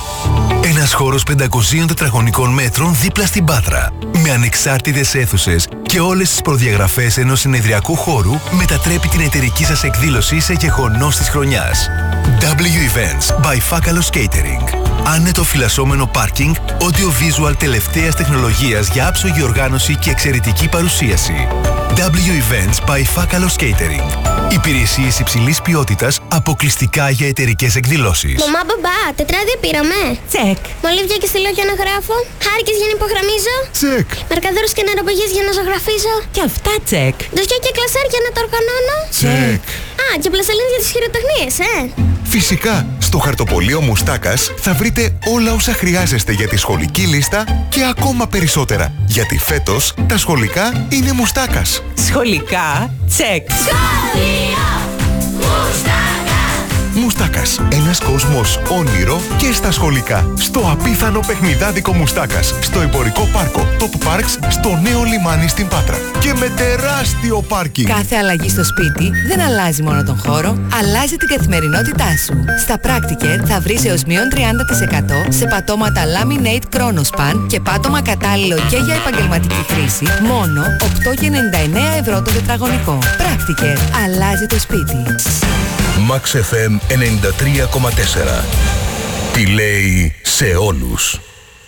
Ένας χώρος πεντακοσίων τετραγωνικών μέτρων δίπλα στην Πάτρα. Με ανεξάρτητες αίθουσες και όλες τις προδιαγραφές ενός συνεδριακού χώρου μετατρέπει την εταιρική σας εκδήλωση σε γεγονός της χρονιάς. ντάμπλιου Events by Fakalos Catering. Άνετο φυλασσόμενο πάρκινγκ, audio-visual τελευταίας τεχνολογίας για άψογη οργάνωση και εξαιρετική παρουσίαση. ντάμπλιου Events by Fakalos Catering. Υπηρεσίες υψηλής ποιότητας αποκλειστικά για εταιρικές εκδηλώσεις. Μαμά, μπαμπά, τετράδια πήραμε. Τσεκ. Μολύβια και στυλό για να γράφω. Χάρηκες για να υπογραμμίζω. Τσεκ. Μαρκαδόρους και νεροπαγές για να ζωγραφίζω. Και αυτά τσεκ. Ντοσιά και κλασάρ για να τα οργανώνω. Τσεκ. Α, και πλαστελίνες για τις χειροτεχνίες, ε. Φυσικά, στο χαρτοπολείο Μουστάκας θα βρείτε όλα όσα χρειάζεστε για τη σχολική λίστα και ακόμα περισσότερα. Γιατί φέτος τα σχολικά είναι Μουστάκας. Σχολικά, τσεκ. Σχολείο Μουστάκα. Μουστάκας. Ένας κόσμος όνειρο και στα σχολικά. Στο απίθανο παιχνιδάδικο Μουστάκας. Στο εμπορικό πάρκο Top Parks στο νέο λιμάνι στην Πάτρα. Και με τεράστιο πάρκινγκ. Κάθε αλλαγή στο σπίτι δεν αλλάζει μόνο τον χώρο, αλλάζει την καθημερινότητά σου. Στα Practiker θα βρεις έως μείον τριάντα τοις εκατό σε πατώματα Laminate Chronospan και πάτωμα κατάλληλο και για επαγγελματική χρήση, μόνο οκτώ και ενενήντα εννέα ευρώ το τετραγωνικό. Practiker. Αλλάζει το σπίτι. Max εφ εμ ενενήντα τρία κόμμα τέσσερα. Τι λέει σε όλους.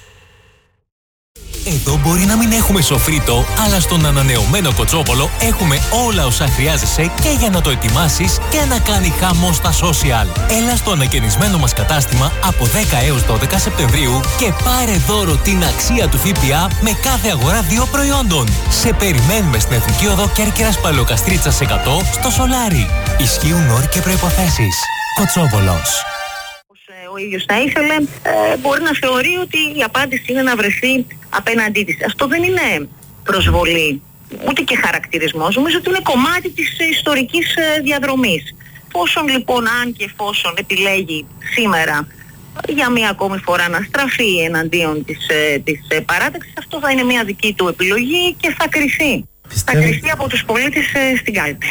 Εδώ μπορεί να μην έχουμε σοφρίτο, αλλά στον ανανεωμένο Κοτσόβολο έχουμε όλα όσα χρειάζεσαι και για να το ετοιμάσεις και να κάνει χαμό στα social. Έλα στο ανακαινισμένο μας κατάστημα από δέκα έως δώδεκα Σεπτεμβρίου και πάρε δώρο την αξία του ΦΠΑ με κάθε αγορά δύο προϊόντων. Σε περιμένουμε στην Εθνική Οδό Κέρκυρας Παλαιοκαστρίτσας εκατό στο Σολάρι. Ισχύουν όροι και προϋποθέσεις. Κοτσόβολος. Ο ίδιος θα ήθελε, ε, μπορεί να θεωρεί ότι η απάντηση είναι να βρεθεί απέναντί της. Αυτό δεν είναι προσβολή, ούτε και χαρακτηρισμός. Νομίζω ότι είναι κομμάτι της ιστορικής ε, διαδρομής. Πόσον λοιπόν, αν και εφόσον επιλέγει σήμερα για μία ακόμη φορά να στραφεί εναντίον της, ε, της ε, παράταξης, αυτό θα είναι μια δική του επιλογή και θα κριθεί. Πιστεύω... Θα κριθεί από τους πολίτες ε, στην κάλπη.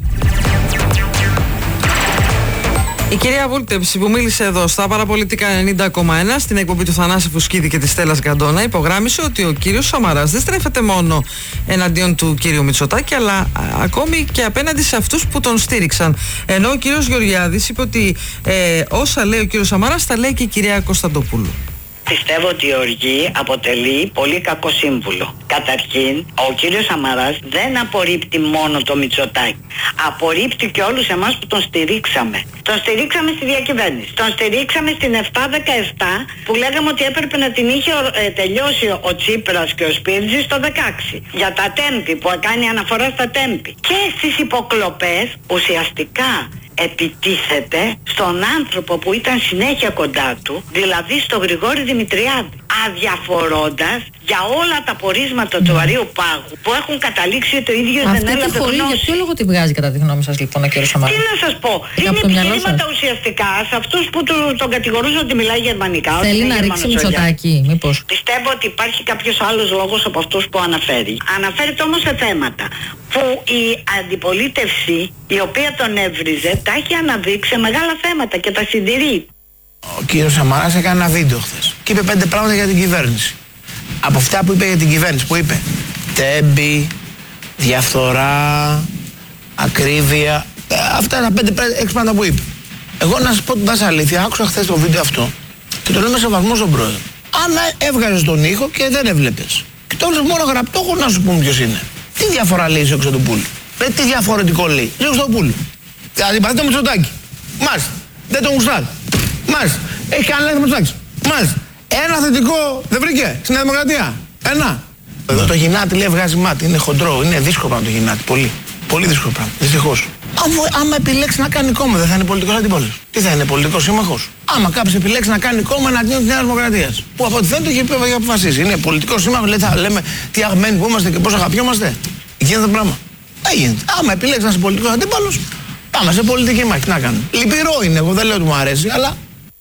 Η κυρία Βούλτεψη που μίλησε εδώ στα Παραπολιτικά ενενήντα κόμμα ένα στην εκπομπή του Θανάση Φουσκίδη και της Στέλλας Γκαντόνα υπογράμμισε ότι ο κύριος Σαμαράς δεν στρέφεται μόνο εναντίον του κύριου Μητσοτάκη αλλά α, ακόμη και απέναντι σε αυτούς που τον στήριξαν. Ενώ ο κύριος Γεωργιάδης είπε ότι ε, όσα λέει ο κύριος Σαμαράς τα λέει και η κυρία Κωνσταντοπούλου. Πιστεύω ότι η οργή αποτελεί πολύ κακό σύμβουλο. Καταρχήν, ο κύριος Σαμαράς δεν απορρίπτει μόνο το Μητσοτάκη. Απορρίπτει και όλους εμάς που τον στηρίξαμε. Τον στηρίξαμε στη διακυβέρνηση. Τον στηρίξαμε στην επτά δεκαεπτά που λέγαμε ότι έπρεπε να την είχε ε, τελειώσει ο Τσίπρας και ο Σπίρτζης το δεκαέξι. Για τα τέμπη που κάνει αναφορά στα τέμπη. Και στις υποκλοπές ουσιαστικά επιτίθεται στον άνθρωπο που ήταν συνέχεια κοντά του, δηλαδή στον Γρηγόρη Δημητριάδη, αδιαφορώντας για όλα τα πορίσματα του Αρείου Πάγου που έχουν καταλήξει το ίδιο δεν έλαβε γνώση. Για ποιο λόγο τη βγάζει κατά τη γνώμη σας λοιπόν ο κ. Σαμαράς? Τι να σας πω, είναι επιχειρήματα ουσιαστικά σε αυτούς που του, τον κατηγορούσαν ότι μιλάει γερμανικά. Θέλει να ρίξει Μητσοτάκη, μήπως? Πιστεύω ότι υπάρχει κάποιος άλλος λόγος από αυτούς που αναφέρει. Αναφέρεται όμως σε θέματα που η αντιπολίτευση η οποία τον έβριζε τα έχει αναδείξει σε μεγάλα θέματα και τα συντηρεί. Ο κύριος Σαμαράς έκανε ένα βίντεο χθες και είπε πέντε πράγματα για την κυβέρνηση. Από αυτά που είπε για την κυβέρνηση, που είπε τέμπη, διαφθορά, ακρίβεια, αυτά τα πέντε έξι πράγματα που είπε. Εγώ να σας πω την πάσα αλήθεια, άκουσα χθες το βίντεο αυτό και το λέω με σεβασμό στον πρόεδρο. Αν έβγαζες τον ήχο και δεν έβλεπες Και το μόνο γραπτό έχω να σου πούμε ποιος είναι. Τι διαφορά λέει σε Χρυστοδοπούλου. Ε, τι διαφορετικό λέει. Λέει Χρυστοδοπούλου. Δηλαδή το Μητσοτάκη. Μάλιστα. Δεν τον γουστάρει. Μάλιστα. Έχει κάνει λάθη Μητσοτάκης. Μάλιστα. Ένα θετικό δεν βρήκε στην Νέα Δημοκρατία. Ένα. Εδώ το γυνάτι λέει βγάζει μάτι. Είναι χοντρό. Είναι δύσκολο πράγμα το γυνάτι. Πολύ. Πολύ δύσκολο πράγμα. Δυστυχώς. Άμα επιλέξει να κάνει κόμμα, δεν θα είναι πολιτικός αντίπαλος. Τι θα είναι, πολιτικός σύμμαχος. Άμα κάποιος επιλέξει να κάνει κόμμα εναντίον της Νέας Δημοκρατίας. Που από ό,τι φαίνεται έχει αποφασίσει. Είναι πολιτικός σύμμαχος, λέει, θα λέμε τι αγμένοι που είμαστε και πώς αγαπιόμαστε. Γίνεται το πράγμα. Δεν γίνεται. Άμα επιλέξει να είσαι πολιτικός αντίπαλος, πάμε σε πολιτική μάχη. Τι να κάνουμε. Λυπηρό είναι, εγώ δεν λέω ότι μου αρέσει, αλλά.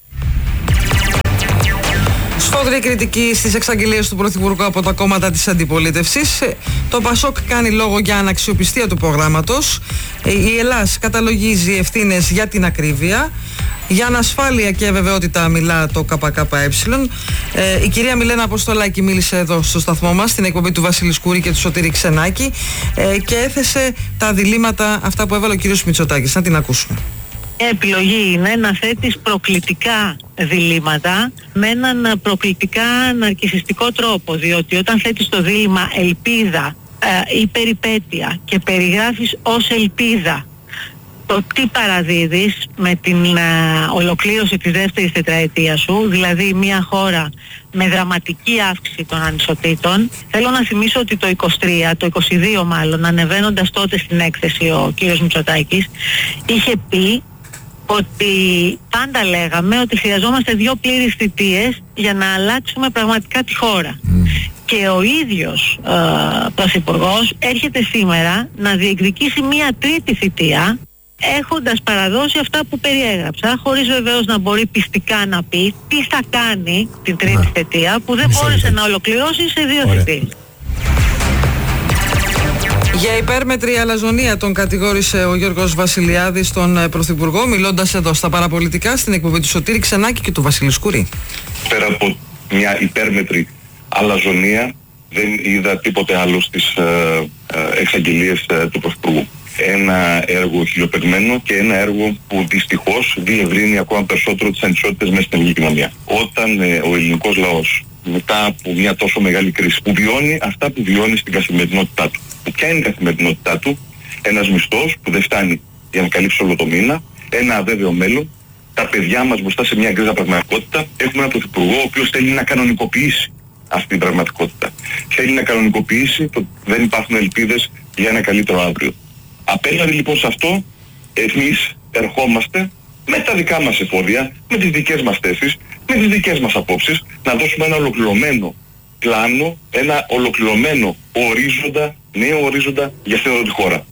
Σφόδρη κριτική στις εξαγγελίες του Πρωθυπουργού από τα κόμματα της αντιπολίτευσης. Το ΠΑΣΟΚ κάνει λόγο για αναξιοπιστία του προγράμματος. Η Ελλάς καταλογίζει ευθύνες για την ακρίβεια. Για ανασφάλεια και αβεβαιότητα μιλά το ΚΚΕ. Ε, η κυρία Μιλένα Αποστολάκη μίλησε εδώ στο σταθμό μας, στην εκπομπή του Βασίλη Σκούρη και του Σωτήρη Ξενάκη, ε, και έθεσε τα διλήμματα αυτά που έβαλε ο κύριος Μητσοτάκης. Να την ακούσουμε. Η επιλογή είναι να θέτεις προκλητικά διλήμματα με έναν προκλητικά ναρκισσιστικό τρόπο, διότι όταν θέτεις το δίλημμα ελπίδα ε, ή περιπέτεια και περιγράφεις ως ελπίδα το τι παραδίδεις με την ε, ολοκλήρωση της δεύτερης τετραετίας σου, δηλαδή μια χώρα με δραματική αύξηση των ανισοτήτων. Θέλω να θυμίσω ότι το είκοσι τρία, το είκοσι δύο μάλλον, ανεβαίνοντας τότε στην έκθεση ο κύριος Μητσοτάκης, είχε πει ότι πάντα λέγαμε ότι χρειαζόμαστε δύο πλήρεις θητείες για να αλλάξουμε πραγματικά τη χώρα. Mm. Και ο ίδιος ε, πρωθυπουργός έρχεται σήμερα να διεκδικήσει μία τρίτη θητεία, έχοντας παραδώσει αυτά που περιέγραψα, χωρίς βεβαίως να μπορεί πιστικά να πει τι θα κάνει την τρίτη mm. θητεία που δεν μπόρεσε να ολοκληρώσει σε δύο θητείες. Για υπέρμετρη αλαζονία τον κατηγόρησε ο Γιώργος Βασιλιάδης τον Πρωθυπουργό, μιλώντας εδώ στα παραπολιτικά στην εκπομπή του Σωτήρη Ξενάκη και του Βασίλη Σκούρη. Πέρα από μια υπέρμετρη αλαζονία δεν είδα τίποτε άλλο στις ε, ε, εξαγγελίες ε, του Πρωθυπουργού. Ένα έργο χιλιοπεγμένο και ένα έργο που δυστυχώς διευρύνει ακόμα περισσότερο τις ανισότητες μέσα στην ελληνική κοινωνία. Όταν ε, ο ελληνικός λαός μετά από μια τόσο μεγάλη κρίση που βιώνει αυτά που βιώνει στην καθημερινότητά του. Ποια είναι η καθημερινότητά του? Ένας μισθός που δεν φτάνει για να καλύψει όλο το μήνα, ένα αβέβαιο μέλλον, τα παιδιά μας μπροστά σε μια γκρίζα πραγματικότητα. Έχουμε έναν Πρωθυπουργό ο οποίος θέλει να κανονικοποιήσει αυτή την πραγματικότητα. Θέλει να κανονικοποιήσει το δεν υπάρχουν ελπίδες για ένα καλύτερο αύριο. Απέναντι λοιπόν σε αυτό, εμείς ερχόμαστε με τα δικά μας εφόδια, με τις δικές μας θέσεις, με τις δικές μας απόψεις, να δώσουμε ένα ολοκληρωμένο πλάνο, ένα ολοκληρωμένο ορίζοντα, νέο ορίζοντα για αυτή τη χώρα.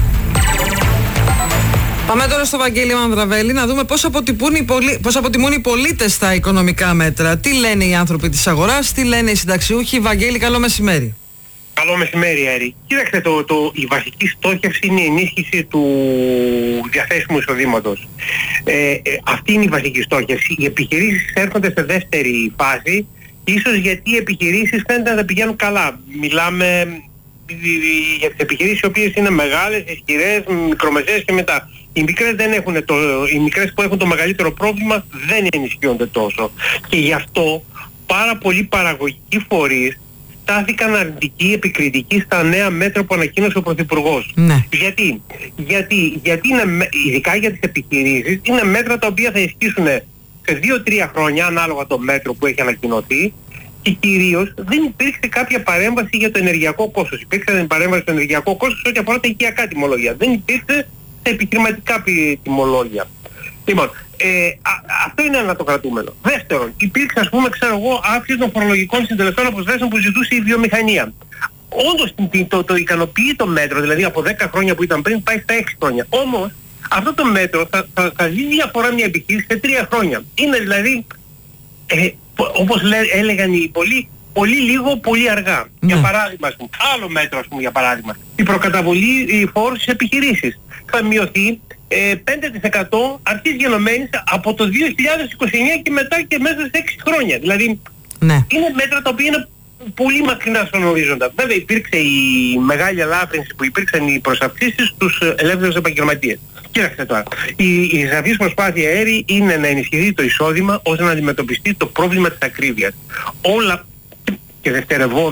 Πάμε τώρα στο Βαγγέλη Μανδραβέλη να δούμε πώς αποτιμούν, οι πολί... πώς αποτιμούν οι πολίτες τα οικονομικά μέτρα. Τι λένε οι άνθρωποι της αγοράς, τι λένε οι συνταξιούχοι. Βαγγέλη, καλό μεσημέρι. Καλό μεσημέρι, Έρη. Κοίταξε, το, το, η βασική στόχευση είναι η ενίσχυση του διαθέσιμου εισοδήματος. Ε, ε, αυτή είναι η βασική στόχευση. Οι επιχειρήσεις έρχονται σε δεύτερη φάση, ίσως γιατί οι επιχειρήσεις φαίνεται να πηγαίνουν καλά. Μιλάμε για τις επιχειρήσεις οι οποίες είναι μεγάλες, ισχυρές, μικρομεσαίες και μετά. Οι μικρές, δεν έχουν το, οι μικρές που έχουν το μεγαλύτερο πρόβλημα δεν ενισχύονται τόσο. Και γι' αυτό πάρα πολλοί παραγωγικοί φορείς στάθηκαν αρνητικοί, επικριτικοί στα νέα μέτρα που ανακοίνωσε ο Πρωθυπουργός. Ναι. Γιατί, γιατί, γιατί είναι, ειδικά για τις επιχειρήσεις, είναι μέτρα τα οποία θα ισχύσουν σε δύο τρία χρόνια ανάλογα το μέτρο που έχει ανακοινωθεί, και κυρίως δεν υπήρξε κάποια παρέμβαση για το ενεργειακό κόστος. Υπήρξε παρέμβαση στο ενεργειακό κόστος ό,τι αφορά τα οικιακά τιμολόγια. Δεν υπήρξε τα επιχειρηματικά τιμολόγια. Λοιπόν, ε, α, αυτό είναι ένα το κρατούμενο. Δεύτερον, υπήρξε, ας πούμε, ξέρω εγώ, αύξηση των φορολογικών συντελεστών αποστάσεων που ζητούσε η βιομηχανία. Όντως το, το, το ικανοποιεί το μέτρο, δηλαδή από δέκα χρόνια που ήταν πριν πάει στα έξι χρόνια. Όμως αυτό το μέτρο θα, θα, θα δει διαφορά μια επιχείρηση σε τρία χρόνια. Είναι δηλαδή, ε, όπως λέ, έλεγαν οι πολλοί, πολύ λίγο, πολύ αργά. Mm. Για παράδειγμα, ας πούμε, άλλο μέτρο, ας πούμε, για παράδειγμα, η προκαταβολή φόρου στις επιχειρήσεις θα μειωθεί ε, πέντε τοις εκατό αρχής γενομένης από το δύο χιλιάδες είκοσι εννιά και μετά και μέσα σε έξι χρόνια. Δηλαδή, ναι. Είναι μέτρα τα οποία είναι πολύ μακρινά στον ορίζοντα. Βέβαια υπήρξε η μεγάλη ελάφρυνση που υπήρξαν οι προσαυξήσεις στους ελεύθερους επαγγελματίες. Κοίταξτε τώρα, η, η σαφής προσπάθεια Έρη είναι να ενισχυθεί το εισόδημα ώστε να αντιμετωπιστεί το πρόβλημα της ακρίβειας. Όλα και δευτερευόντως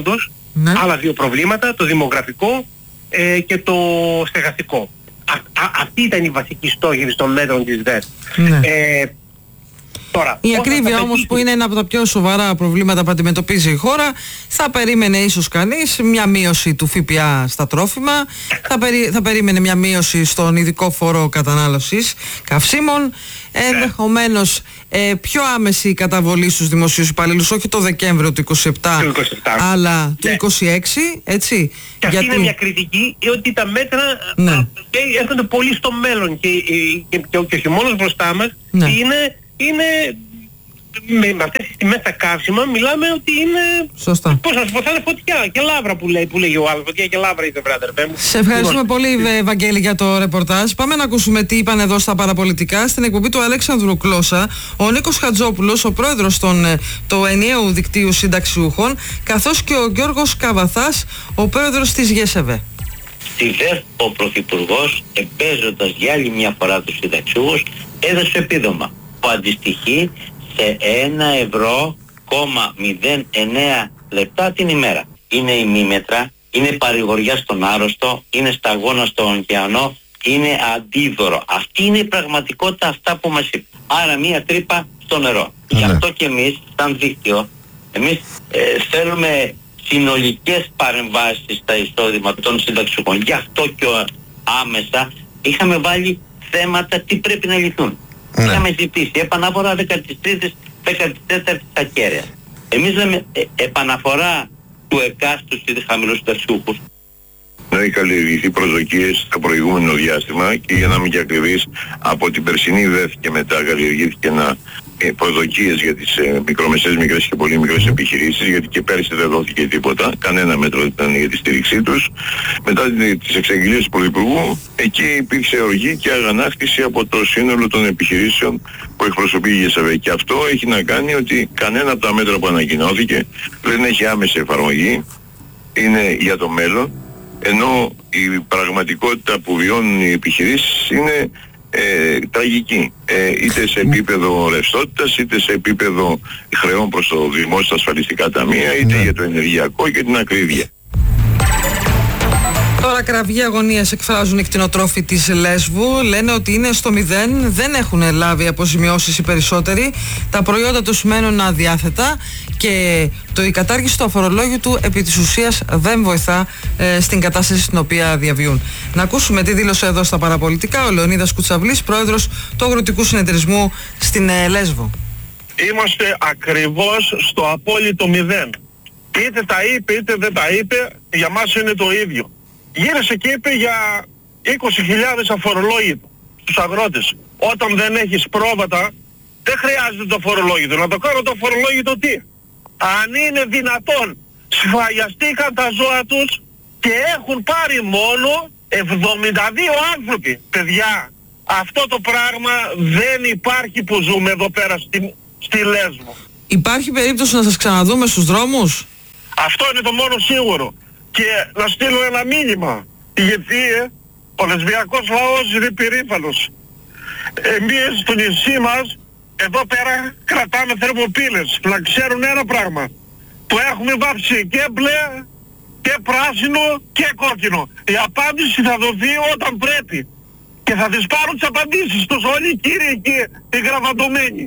Ναι. Άλλα δύο προβλήματα, το δημογραφικό ε, και το στεγαστικό. Α, α, αυτή ήταν η βασική στόχη των μέτρων της ΔΕΔ. Ναι. Ε, Τώρα, η ακρίβεια όμως που είναι ένα από τα πιο σοβαρά προβλήματα που αντιμετωπίζει η χώρα, θα περίμενε ίσως κανείς μια μείωση του ΦΠΑ στα τρόφιμα, θα, περί, θα περίμενε μια μείωση στον ειδικό φόρο κατανάλωσης καυσίμων, ενδεχομένως ε, πιο άμεση καταβολή στους δημοσίους υπαλλήλους, όχι το Δεκέμβριο του είκοσι επτά, είκοσι επτά. Αλλά ναι. του είκοσι έξι, έτσι. Και αυτή γιατί... είναι μια κριτική, ότι τα μέτρα ναι. α, έρχονται πολύ στο μέλλον και, και, και, και, και ο χειμώνας μπροστά μας ναι. είναι... είναι με, με αυτές τις τιμές τα καύσιμα μιλάμε ότι είναι... Σωστά. Πώς να σου πω, θα είναι φωτιά και λάβρα που λέει, που λέει ο άλλος, φωτιά και λάβρα είσαι βράδερ. Σε ευχαριστούμε πολύ Βαγγέλη για το ρεπορτάζ. Πάμε να ακούσουμε τι είπαν εδώ στα παραπολιτικά στην εκπομπή του Αλέξανδρου Κλώσσα, ο Νίκος Χατζόπουλος, ο πρόεδρος των, του ενιαίου δικτύου συνταξιούχων, καθώς και ο Γιώργος Καβαθάς, ο πρόεδρος της ΓΕΣΕΒΕ. Στη ΔΕΔ ο Πρωθυπουργός, εμπέζοντας για άλλη μια φορά τους συνταξιούχους, έδωσε επίδομα που αντιστοιχεί σε ένα ευρώ κόμμα μηδέν εννέα λεπτά την ημέρα. Είναι ημίμετρα, είναι παρηγοριά στον άρρωστο, είναι σταγόνα στον ωκεανό, είναι αντίδωρο. Αυτή είναι η πραγματικότητα, αυτά που μας είπε. Άρα μία τρύπα στο νερό. Ναι. Γι' αυτό και εμείς, σαν δίκτυο, εμείς ε, θέλουμε συνολικές παρεμβάσεις στα εισόδημα των συνταξιούχων. Γι' αυτό και άμεσα είχαμε βάλει θέματα τι πρέπει να λυθούν. Ναι. Είχαμε ζητήσει επαναφορά δεκατρείς δεκατέσσερις ακέραιας. Εμείς λέμε ε, επαναφορά του εκάστου στους χαμηλούς συνταξιούχους. Να έχει καλλιεργηθεί προσδοκίες στο προηγούμενο διάστημα και για να μην και ακριβείς, από την περσινή ΔΕΘ και μετά καλλιεργήθηκε ένα ε, προσδοκίες για τις ε, μικρομεσαίες, μικρές και πολύ μικρές επιχειρήσεις, γιατί και πέρσι δεν δόθηκε τίποτα, κανένα μέτρο δεν ήταν για τη στήριξή τους. Μετά τις εξαγγελίες του Πρωθυπουργού, εκεί υπήρξε οργή και αγανάκτηση από το σύνολο των επιχειρήσεων που εκπροσωπεί η ΓΕΣΕΒΕ. Και αυτό έχει να κάνει ότι κανένα από τα μέτρα που ανακοινώθηκε δεν έχει άμεση εφαρμογή, είναι για το μέλλον, ενώ η πραγματικότητα που βιώνουν οι επιχειρήσεις είναι ε, τραγική, ε, είτε σε επίπεδο ρευστότητας, είτε σε επίπεδο χρεών προς το δημόσιο ασφαλιστικά ταμεία, είτε yeah. για το ενεργειακό και την ακρίβεια. Τώρα κραυγή αγωνίας εκφράζουν οι κτηνοτρόφοι της Λέσβου. Λένε ότι είναι στο μηδέν, δεν έχουν λάβει αποζημιώσεις οι περισσότεροι. Τα προϊόντα τους μένουν αδιάθετα και το, η κατάργηση του αφορολόγητου επί της ουσίας δεν βοηθά ε, στην κατάσταση στην οποία διαβιούν. Να ακούσουμε τι δήλωσε εδώ στα παραπολιτικά ο Λεωνίδας Κουτσαβλής, πρόεδρος του Αγροτικού Συνεταιρισμού στην ε, Λέσβο. Είμαστε ακριβώς στο απόλυτο μηδέν. Είτε τα είπε είτε δεν τα είπε, για μας είναι το ίδιο. Γύρισε και είπε για είκοσι χιλιάδες αφορολόγητο στους αγρότες. Όταν δεν έχεις πρόβατα, δεν χρειάζεται το αφορολόγητο. Να το κάνω το αφορολόγητο τι? Αν είναι δυνατόν, σφαγιαστήκαν τα ζώα τους και έχουν πάρει μόνο εβδομήντα δύο άνθρωποι. Παιδιά, αυτό το πράγμα δεν υπάρχει που ζούμε εδώ πέρα στη, στη Λέσβο. Υπάρχει περίπτωση να σας ξαναδούμε στους δρόμους? Αυτό είναι το μόνο σίγουρο. Και να στείλω ένα μήνυμα, γιατί ε, ο λεσβιακός λαός είναι περήφανος. Εμείς στο νησί μας, εδώ πέρα κρατάμε θερμοπύλες. Να ξέρουν ένα πράγμα. Το έχουμε βάψει και μπλε, και πράσινο, και κόκκινο. Η απάντηση θα δοθεί όταν πρέπει. Και θα τις πάρουν τις απαντήσεις τους όλοι οι κύριοι εκεί, οι γραβαντωμένοι.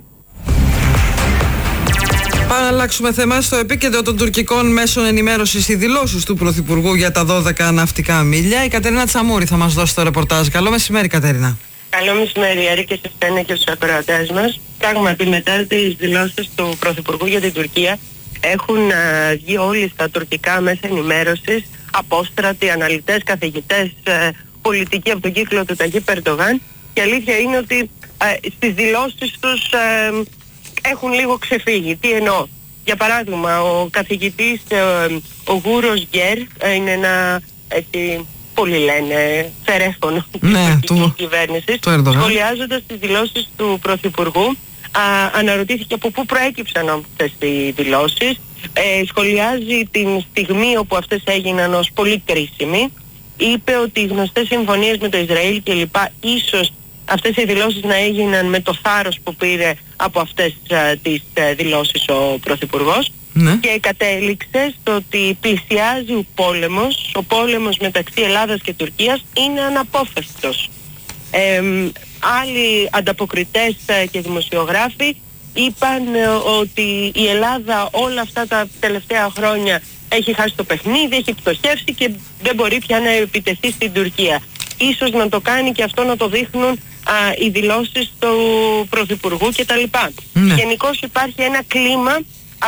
Πάμε να αλλάξουμε θέμα. Στο επίκεντρο των τουρκικών μέσων ενημέρωσης οι δηλώσεις του Πρωθυπουργού για τα δώδεκα ναυτικά μίλια. Η Κατερίνα Τσαμούρη θα μας δώσει το ρεπορτάζ. Καλό μεσημέρι, Κατερίνα. Καλό μεσημέρι, Άρη, και σε εσένα και στους ακροατές μας. Πράγματι, μετά τις δηλώσεις του Πρωθυπουργού για την Τουρκία, έχουν α, βγει όλοι στα τουρκικά μέσα ενημέρωσης, απόστρατοι, αναλυτές, καθηγητές, α, πολιτικοί από τον κύκλο του Ταγί Ερντογάν. Και αλήθεια είναι ότι α, στις δηλώσεις τους α, έχουν λίγο ξεφύγει. Τι εννοώ? Για παράδειγμα, ο καθηγητής, ο Γούρος Γκέρ, είναι ένα, έτσι, πολλοί λένε, φερέφωνο ναι, της του, κυβέρνησης, σχολιάζοντας τις δηλώσεις του Πρωθυπουργού, α, αναρωτήθηκε από πού προέκυψαν αυτές οι δηλώσεις, ε, σχολιάζει την στιγμή όπου αυτές έγιναν ως πολύ κρίσιμη, είπε ότι οι γνωστές συμφωνίες με το Ισραήλ κλπ. Ίσως αυτές οι δηλώσεις να έγιναν με το θάρρος που πήρε από αυτές α, τις α, δηλώσεις ο Πρωθυπουργός. ναι. και κατέληξε στο ότι πλησιάζει ο πόλεμος, ο πόλεμος μεταξύ Ελλάδας και Τουρκίας είναι αναπόφευκτος. Ε, άλλοι ανταποκριτές και δημοσιογράφοι είπαν ότι η Ελλάδα όλα αυτά τα τελευταία χρόνια έχει χάσει το παιχνίδι, έχει πτωχεύσει και δεν μπορεί πια να επιτεθεί στην Τουρκία. Ίσως να το κάνει και αυτό να το δείχνουν α, οι δηλώσεις του Πρωθυπουργού κτλ. Ναι. Γενικώς υπάρχει ένα κλίμα α,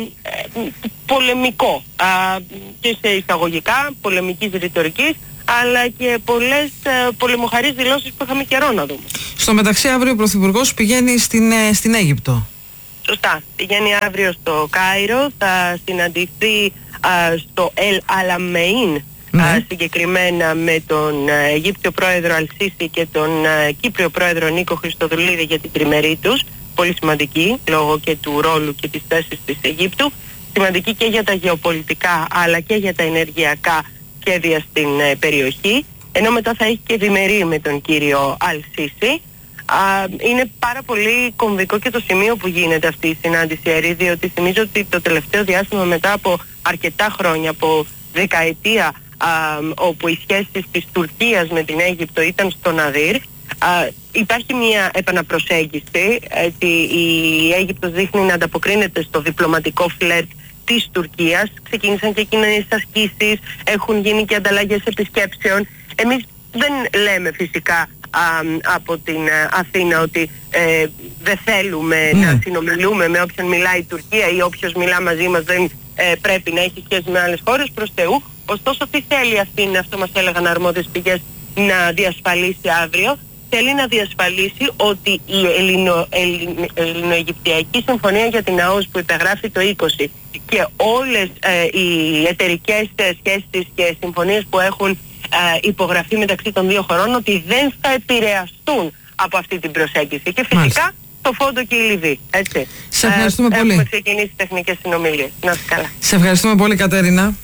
πολεμικό α, και σε εισαγωγικά πολεμικής ρητορικής, αλλά και πολλές α, πολεμοχαρείς δηλώσεις που είχαμε καιρό να δούμε. Στο μεταξύ αύριο ο Πρωθυπουργός πηγαίνει στην, στην Αίγυπτο. Σωστά. Πηγαίνει αύριο στο Κάιρο, θα συναντηθεί α, στο Ελ Αλαμεΐν, ναι. α, συγκεκριμένα με τον α, Αιγύπτιο πρόεδρο Αλσίση και τον α, Κύπριο πρόεδρο Νίκο Χριστοδουλίδη για την τριμερή τους. Πολύ σημαντική λόγω και του ρόλου και της θέσης της Αιγύπτου. Σημαντική και για τα γεωπολιτικά αλλά και για τα ενεργειακά σχέδια στην α, περιοχή. Ενώ μετά θα έχει και διμερή με τον κύριο Αλσίση. Uh, είναι πάρα πολύ κομβικό και το σημείο που γίνεται αυτή η συνάντηση, Ερή, διότι θυμίζω ότι το τελευταίο διάστημα, μετά από αρκετά χρόνια, από δεκαετία, uh, όπου οι σχέσεις της Τουρκίας με την Αίγυπτο ήταν στο ναδύρ, uh, υπάρχει μια επαναπροσέγγιση, έτσι, η Αίγυπτος δείχνει να ανταποκρίνεται στο διπλωματικό φλερτ της Τουρκίας, ξεκίνησαν και κοινωνικές ασκήσεις, έχουν γίνει και ανταλλαγές επισκέψεων. Εμείς δεν λέμε φυσικά Α, από την α, Αθήνα ότι ε, δεν θέλουμε mm. να συνομιλούμε με όποιον μιλάει η Τουρκία ή όποιος μιλά μαζί μας δεν ε, πρέπει να έχει σχέση με άλλες χώρες, προς Θεού. Ωστόσο, τι θέλει η Αθήνα, αυτό μας έλεγαν αρμόδιες πηγές, να διασφαλίσει αύριο? Θέλει να διασφαλίσει ότι η Ελληνο, Ελληνο, Ελληνοαιγυπτιακή Συμφωνία για την ΑΟΣ που υπεγράφει το είκοσι και όλες ε, οι εταιρικές σχέσεις και συμφωνίες που έχουν υπογραφή μεταξύ των δύο χωρών, ότι δεν θα επηρεαστούν από αυτή την προσέγγιση. Και φυσικά Μάλιστα. το Φόντο και η Λιβύη. Έτσι. Σε ευχαριστούμε ε, πολύ. Έχουμε ξεκινήσει τεχνικές συνομιλίες. Να είστε καλά. Σε ευχαριστούμε πολύ, Κατέρινα.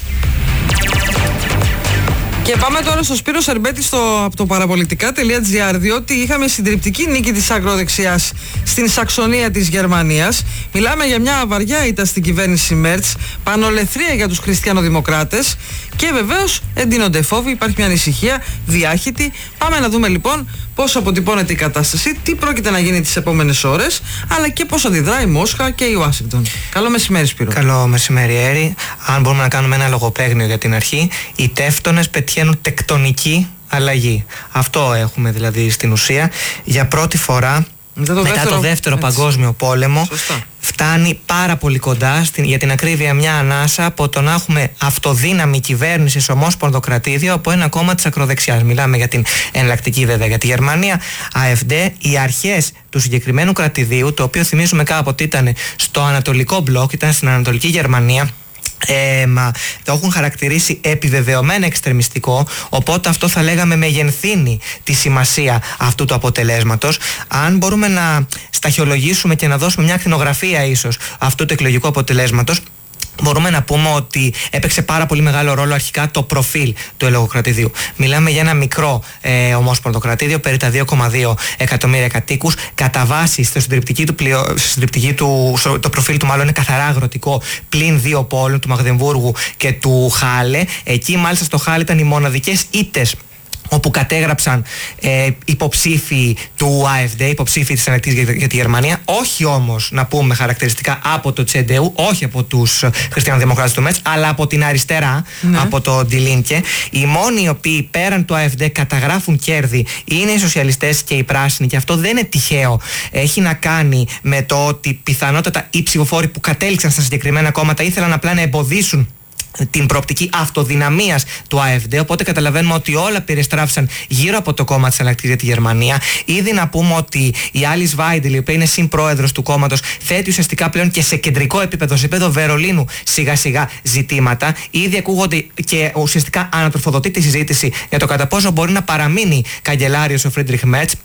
Και πάμε τώρα στο Σπύρο Σερμπέτη στο, από το παραπολιτικά τελεία τζι άρ, διότι είχαμε συντριπτική νίκη της ακροδεξιάς στην Σαξονία της Γερμανίας. Μιλάμε για μια βαριά ήττα στην κυβέρνηση Μέρτς, πανολεθρία για τους χριστιανοδημοκράτες και βεβαίως εντείνονται φόβοι, υπάρχει μια ανησυχία διάχυτη. Πάμε να δούμε λοιπόν πώς αποτυπώνεται η κατάσταση, τι πρόκειται να γίνει τις επόμενες ώρες, αλλά και πώς αντιδράει η Μόσχα και η Ουάσιγκτον. Καλό μεσημέρι, Σπύρο. Καλό μεσημέρι, Έρη. Αν μπορούμε να κάνουμε ένα λογοπαίγνιο για την αρχή, οι τεύτονες πετυχαίνουν τεκτονική αλλαγή. Αυτό έχουμε δηλαδή στην ουσία. Για πρώτη φορά μετά το μετά δεύτερο, το δεύτερο παγκόσμιο πόλεμο, Σωστά. φτάνει πάρα πολύ κοντά, στην, για την ακρίβεια μια ανάσα, από το να έχουμε αυτοδύναμη κυβέρνηση σε ομόσπονδο κρατήδιο από ένα κόμμα της ακροδεξιάς. Μιλάμε για την εναλλακτική βέβαια για τη Γερμανία, AfD. Οι αρχές του συγκεκριμένου κρατηδίου, το οποίο θυμίζουμε κάποτε ήταν στο Ανατολικό Μπλοκ, ήταν στην Ανατολική Γερμανία, Ε, μα, το έχουν χαρακτηρίσει επιβεβαιωμένα εξτρεμιστικό, οπότε αυτό θα λέγαμε μεγενθύνει τη σημασία αυτού του αποτελέσματος. Αν μπορούμε να σταχυολογήσουμε και να δώσουμε μια ακτινογραφία ίσως αυτού του εκλογικού αποτελέσματος, μπορούμε να πούμε ότι έπαιξε πάρα πολύ μεγάλο ρόλο αρχικά το προφίλ του ελογοκρατηδίου. Μιλάμε για ένα μικρό ε, ομόσπονδο κρατήδιο, περί τα δύο κόμμα δύο εκατομμύρια κατοίκους. Κατά βάση, στο συντριπτική του, πλειο, συντριπτική του στο, το προφίλ του μάλλον είναι καθαρά αγροτικό, πλην δύο πόλων, του Μαγδεμβούργου και του Χάλε. Εκεί μάλιστα στο Χάλε ήταν οι μοναδικές ήττες όπου κατέγραψαν ε, υποψήφοι του AfD, υποψήφοι της Εναλλακτικής για, για τη Γερμανία, όχι όμως να πούμε χαρακτηριστικά από το Τσεντεού, όχι από τους χριστιανοδημοκράτες του Μέτς, αλλά από την αριστερά, ναι. από το Die Linke. Οι μόνοι οι οποίοι πέραν του AfD καταγράφουν κέρδη είναι οι σοσιαλιστές και οι πράσινοι, και αυτό δεν είναι τυχαίο. Έχει να κάνει με το ότι πιθανότατα οι ψηφοφόροι που κατέληξαν στα συγκεκριμένα κόμματα ήθελαν απλά να εμποδίσουν την προοπτική αυτοδυναμίας του AfD, οπότε καταλαβαίνουμε ότι όλα περιστράφησαν γύρω από το κόμμα της Εναλλακτικής για τη Γερμανία. Ήδη να πούμε ότι η Alice Weidel, η οποία είναι συμπρόεδρος του κόμματος, θέτει ουσιαστικά πλέον και σε κεντρικό επίπεδο, σε επίπεδο Βερολίνου, σιγά σιγά ζητήματα. Ήδη ακούγονται και ουσιαστικά ανατροφοδοτεί τη συζήτηση για το κατά πόσο μπορεί να παραμείνει καγκελάριος ο Φρίντριχ Μέρτς.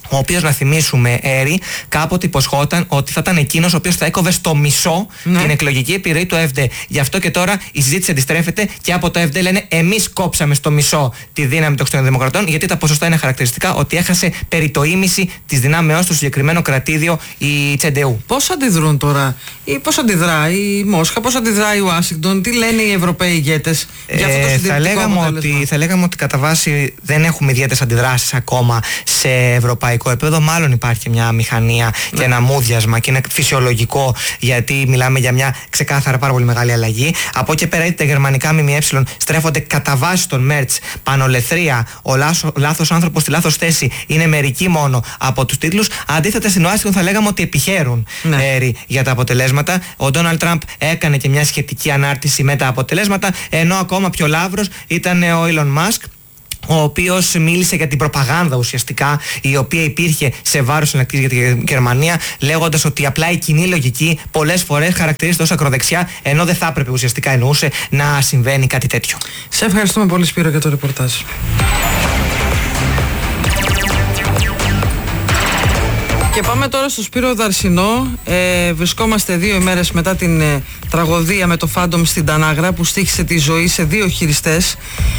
ο οποίος, να θυμίσουμε, Έρη, κάποτε υποσχόταν ότι θα ήταν εκείνος ο οποίος θα έκοβε στο μισό ναι. την εκλογική επιρροή του ΕΦΔ. Γι' αυτό και τώρα η συζήτηση αντιστρέφεται και από το ΕΦΔ λένε εμείς κόψαμε στο μισό τη δύναμη των Χριστιανοδημοκρατών, γιατί τα ποσοστά είναι χαρακτηριστικά ότι έχασε περί το ήμιση της δυνάμεώς του συγκεκριμένο κρατήδιο η Τσεντεού. Πώς αντιδρούν τώρα, ή πώς αντιδρά η Μόσχα, πώς αντιδρά η Ουάσιγκτον, τι λένε οι Ευρωπαίοι ηγέτες για αυτό το συντηρητικό θα, λέγαμε αποτέλεσμα? ότι, θα λέγαμε ότι κατά βάση δεν έχουμε ιδιαίτερες αντιδράσεις ακόμα σε ευρωπαϊκό επίπεδο. Μάλλον υπάρχει μια μηχανία ναι. και ένα μούδιασμα και είναι φυσιολογικό, γιατί μιλάμε για μια ξεκάθαρα πάρα πολύ μεγάλη αλλαγή. Από εκεί πέρα, είτε τα γερμανικά ΜΜΕ στρέφονται κατά βάση στον Μέρτς, πανολεθρία, ο λάθος άνθρωπος στη λάθος θέση είναι μερικοί μόνο από τους τίτλους. Αντίθετα, στην Ουάσιγκτον θα λέγαμε ότι επιχαίρουν ναι. ε, για τα αποτελέσματα. Ο Ντόναλντ Τραμπ έκανε και μια σχετική ανάρτηση με τα αποτελέσματα, ενώ ακόμα πιο λαύρος ήταν ο Elon Musk, ο οποίος μίλησε για την προπαγάνδα ουσιαστικά η οποία υπήρχε σε βάρος εναλλακτικής για τη Γερμανία, λέγοντας ότι απλά η κοινή λογική πολλές φορές χαρακτηρίζεται ως ακροδεξιά, ενώ δεν θα έπρεπε, ουσιαστικά εννοούσε, να συμβαίνει κάτι τέτοιο. Σε ευχαριστούμε πολύ, Σπύρο, για το ρεπορτάζ. Και πάμε τώρα στο Σπύρο Δαρσινό. Ε, βρισκόμαστε δύο ημέρες μετά την ε, τραγωδία με το Phantom στην Τανάγρα που στοίχησε τη ζωή σε δύο χειριστές.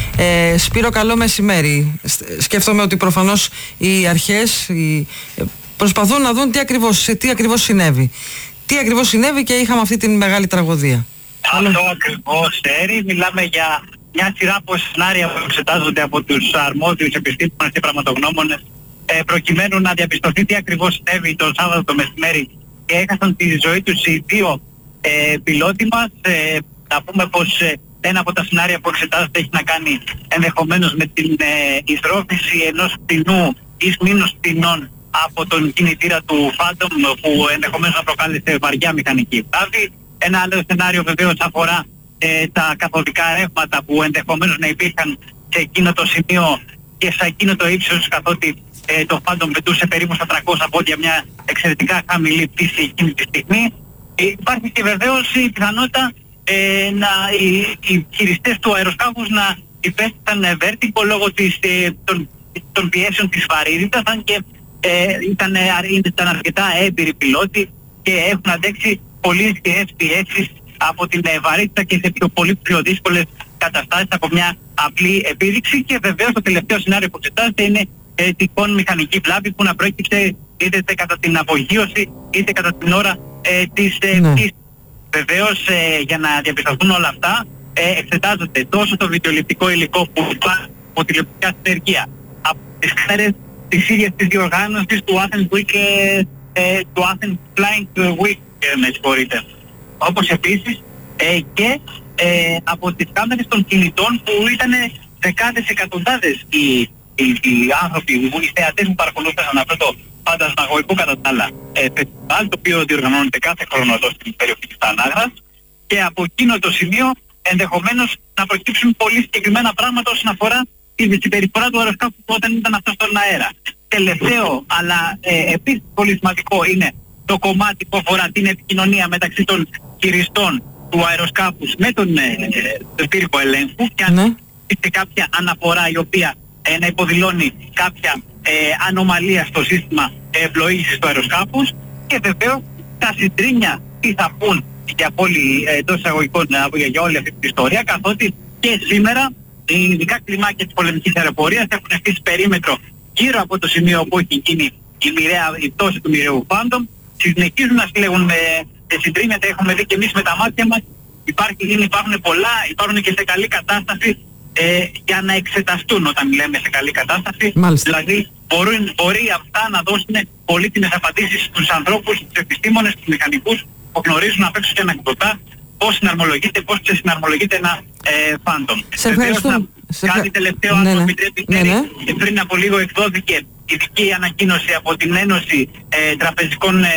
Ε, Σπύρο, καλό μεσημέρι. Σκέφτομαι ότι προφανώς οι αρχές οι, ε, προσπαθούν να δουν τι ακριβώς, σε τι ακριβώς συνέβη. Τι ακριβώς συνέβη και είχαμε αυτή την μεγάλη τραγωδία. Αυτό ακριβώς, Έρη. Μιλάμε για μια σειρά από σενάρια που εξετάζονται από τους αρμόδιους επιστήμονες και πραγματογνώμονες, προκειμένου να διαπιστωθεί τι ακριβώς συνέβη το Σάββατο το μεσημέρι και έχασαν τη ζωή τους οι δύο ε, πιλότοι μας. Ε, να πούμε πως ε, ένα από τα σενάρια που εξετάζεται έχει να κάνει ενδεχομένως με την ε, εισρόφηση ενός πτηνού ή μήνους πτηνών από τον κινητήρα του Phantom, που ενδεχομένως να προκάλεσε βαριά μηχανική βλάβη. Ένα άλλο σενάριο βεβαίως αφορά ε, τα καθοδικά ρεύματα που ενδεχομένως να υπήρχαν σε εκείνο το σημείο και σε εκείνο το ύψος, καθότι Ε, το Phantom πετούσε περίπου στα τριακόσια πόντια, μια εξαιρετικά χαμηλή πτήση εκείνη τη στιγμή. Ε, υπάρχει και βεβαίως η πιθανότητα ε, να, οι, οι χειριστές του αεροσκάφους να υπέστησαν βέρτικο λόγω της, ε, των, των πιέσεων της βαρύτητας, αν και ε, ήταν, ήταν αρκετά έμπειροι πιλότοι και έχουν αντέξει πολύ ισχυρές πιέσεις από την ε, βαρύτητα και σε πιο, πολύ πιο δύσκολες καταστάσεις από μια απλή επίδειξη. Και βεβαίως το τελευταίο σενάριο που εξετάζεται είναι Ε, τυχόν μηχανική βλάβη που να προέκυψε είτε κατά την απογείωση είτε κατά την ώρα ε, της ε, ναι. πτήσης. Βεβαίως ε, για να διαπιστωθούν όλα αυτά ε, εξετάζονται τόσο το βιντεοληπτικό υλικό που υπάρχει από τηλεοπτικά συνεργεία, από τις κάμερες της ίδιας της διοργάνωσης του Athens Week, ε, ε, του Athens Flying Week, ε, με συγχωρείτε. Όπως επίσης ε, και ε, από τις κάμερες των κινητών που ήταν δεκάδες εκατοντάδες οι Οι, οι άνθρωποι, οι θεατές που παρακολούθησαν αυτό το φαντασμαγωγικό κατά τα άλλα ε, φεστιβάλ, το οποίο διοργανώνεται κάθε χρόνο εδώ στην περιοχή της Τανάγρας, και από εκείνο το σημείο ενδεχομένως να προκύψουν πολύ συγκεκριμένα πράγματα όσον αφορά τη συμπεριφορά του αεροσκάφου όταν ήταν αυτό στον αέρα. Τελευταίο, αλλά ε, επίσης πολύ σημαντικό, είναι το κομμάτι που αφορά την επικοινωνία μεταξύ των χειριστών του αεροσκάφους με τον ε, πύργο ελέγχου, και αν υπήρχε κάποια αναφορά η οποία Ε, να υποδηλώνει κάποια ε, ανομαλία στο σύστημα ε, πλοήγησης του αεροσκάφους. Και βεβαίως τα συντρίμμια τι θα πούν για, πολύ, ε, εντός εισαγωγικών, ε, για όλη αυτή την ιστορία, καθότι και σήμερα οι ειδικά κλιμάκια της πολεμικής αεροπορίας έχουν στήσει περίμετρο γύρω από το σημείο όπου έχει γίνει η, μοιραία, η πτώση του μοιραίου Phantom. Συνεχίζουν να συλλέγουν με ε, συντρίμμια, τα έχουμε δει και εμείς με τα μάτια μας. Υπάρχει, υπάρχουν πολλά, υπάρχουν και σε καλή κατάσταση Ε, για να εξεταστούν όταν λέμε σε καλή κατάσταση. Μάλιστα. Δηλαδή μπορεί, μπορεί αυτά να δώσουν πολύτιμες απαντήσεις στους ανθρώπους, στους επιστήμονες, στους μηχανικούς που γνωρίζουν απ' έξω και ανακοιτωτά πώς συναρμολογείται, πώς συναρμολογείται ένα ε, Phantom. Σε ευχαριστώ. Σε... Κάτι τελευταίο, ναι, αν ναι. μου επιτρέπει, ναι, ναι. Και πριν από λίγο εκδόθηκε ειδική ανακοίνωση από την Ένωση ε, Τραπεζικών ε,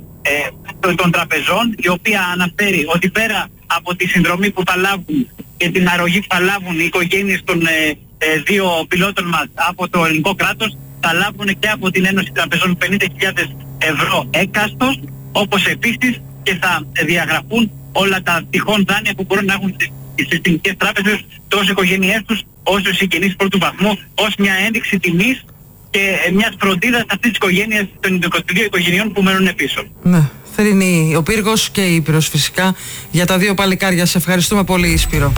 ε, των Τραπεζών, η οποία αναφέρει ότι πέρα από τη συνδρομή που θα λάβουν και την αρρωγή που θα λάβουν οι οικογένειες των ε, ε, δύο πιλότων μας από το ελληνικό κράτος, θα λάβουν και από την Ένωση Τραπεζών πενήντα χιλιάδες ευρώ έκαστος, όπως επίσης και θα διαγραφούν όλα τα τυχόν δάνεια που μπορούν να έχουν στις συστημικές τράπεζες τόσο οι οικογένειές τους όσο οι συγγενείς πρώτου βαθμού, ως μια ένδειξη τιμής και ε, μιας φροντίδας αυτής της οικογένειας, των είκοσι δύο οικογενειών που μένουν πίσω. Ναι, θρηνεί ο πύργος και η Ήπειρος φυσικά για τα δύο παλικάρια. Σε ευχαριστούμε πολύ, Σπύρο.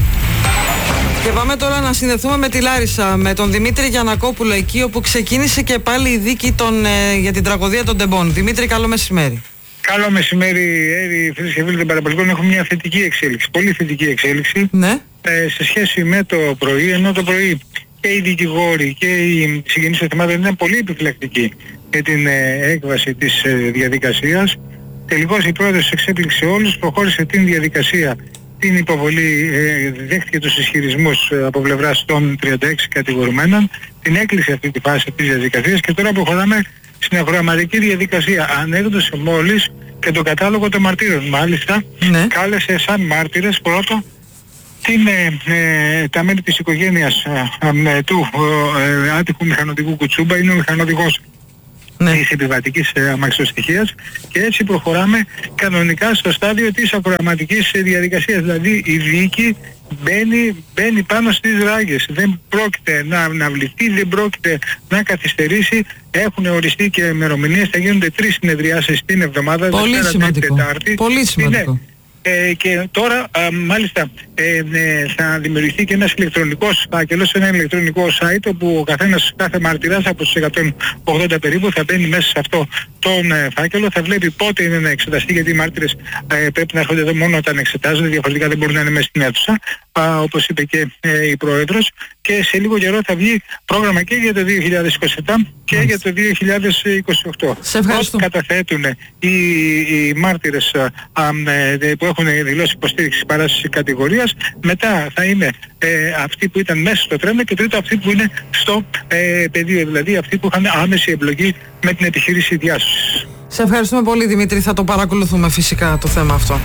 Και πάμε τώρα να συνδεθούμε με τη Λάρισα, με τον Δημήτρη Γιαννακόπουλο, εκεί όπου ξεκίνησε και πάλι η δίκη των, ε, για την τραγωδία των τεμπών. Δημήτρη, καλό μεσημέρι. Καλό μεσημέρι, Έρη, φίλες και φίλοι των παραπολιτικών. Έχουμε μια θετική εξέλιξη, πολύ θετική εξέλιξη, ναι. ε, σε σχέση με το πρωί, ενώ το πρωί και οι δικηγόροι και οι συγγενείς των θυμάτων ήταν πολύ επιφυλακτικοί για την ε, έκβαση της ε, διαδικασίας. Τελικώς η πρόεδρος εξέπληξε όλους, προχώρησε την διαδικασία, την υποβολή, ε, δέχτηκε τους ισχυρισμούς ε, από πλευράς των τριάντα έξι κατηγορουμένων, την έκλεισε αυτή τη φάση της διαδικασίας και τώρα προχωράμε στην αγροαματική διαδικασία. Ανέκδοσε μόλις και τον κατάλογο των μαρτύρων. Μάλιστα, ναι. Κάλεσε σαν μάρτυρες πρώτο την, ε, ε, τα μέλη της οικογένειας ε, ε, του ε, άτυχου μηχανοδικού Κουτσούμπα. Είναι ο μηχανοδηγός ναι. της επιβατικής ε, αμαξοστοιχείας, και έτσι προχωράμε κανονικά στο στάδιο της ακροαματικής ε, διαδικασίας. Δηλαδή η δίκη μπαίνει, μπαίνει πάνω στις ράγες. Δεν πρόκειται να αναβληθεί, δεν πρόκειται να καθυστερήσει. Έχουν οριστεί και ημερομηνίες, θα γίνονται τρεις συνεδριάσεις την εβδομάδα. Πολύ Δευτέρα, σημαντικό. Τετάρτη. Πολύ σημαντικό. Είναι, Ε, και τώρα α, μάλιστα ε, ε, θα δημιουργηθεί και ένας ηλεκτρονικός φάκελος, ένα ηλεκτρονικό site, όπου ο καθένας, κάθε μαρτυράς από τους εκατόν ογδόντα περίπου, θα μπαίνει μέσα σε αυτό τον ε, φάκελο, θα βλέπει πότε είναι να εξεταστεί, γιατί οι μάρτυρες ε, πρέπει να έρχονται εδώ μόνο όταν εξετάζονται, διαφορετικά δεν μπορούν να είναι μέσα στην αίθουσα, α, όπως είπε και ε, η Πρόεδρος, και σε λίγο καιρό θα βγει πρόγραμμα και για το δύο χιλιάδες είκοσι επτά και Μάλιστα. για το δύο χιλιάδες είκοσι οκτώ. Ό,τι καταθέτουν οι, οι μάρτυρες α, α, που έχουν δηλώσει υποστήριξη παράστασης κατηγορίας, μετά θα είναι ε, αυτοί που ήταν μέσα στο τρένο, και τρίτο αυτοί που είναι στο ε, πεδίο, δηλαδή αυτοί που είχαν άμεση εμπλοκή με την επιχείρηση διάσωσης. Σε ευχαριστούμε πολύ, Δημήτρη, θα το παρακολουθούμε φυσικά το θέμα αυτό.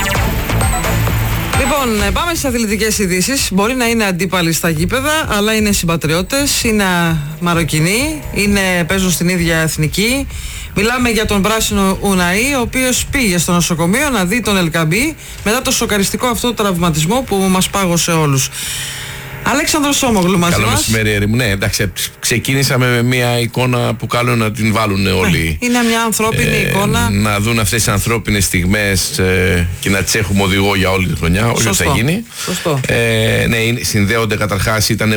Λοιπόν, πάμε στις αθλητικές ειδήσεις. Μπορεί να είναι αντίπαλοι στα γήπεδα, αλλά είναι συμπατριώτες, είναι Μαροκινοί, είναι, παίζουν στην ίδια εθνική. Μιλάμε για τον πράσινο Ουναή, ο οποίος πήγε στο νοσοκομείο να δει τον Ελκαμπή μετά το σοκαριστικό αυτό τραυματισμό που μας πάγωσε όλους. Αλέξανδρος Σόμογλου μαζί Καλό μας. μεσημέρι, Έρη μου. Ναι, εντάξει, ξεκίνησα με μια εικόνα που καλό να την βάλουν όλοι. Είναι μια ανθρώπινη ε, εικόνα. Να δουν αυτές τις ανθρώπινες στιγμές ε, και να τις έχουμε οδηγό για όλη τη χρονιά, όχι ότι θα γίνει. Σωστό. Ε, ναι, συνδέονται καταρχάς, ήταν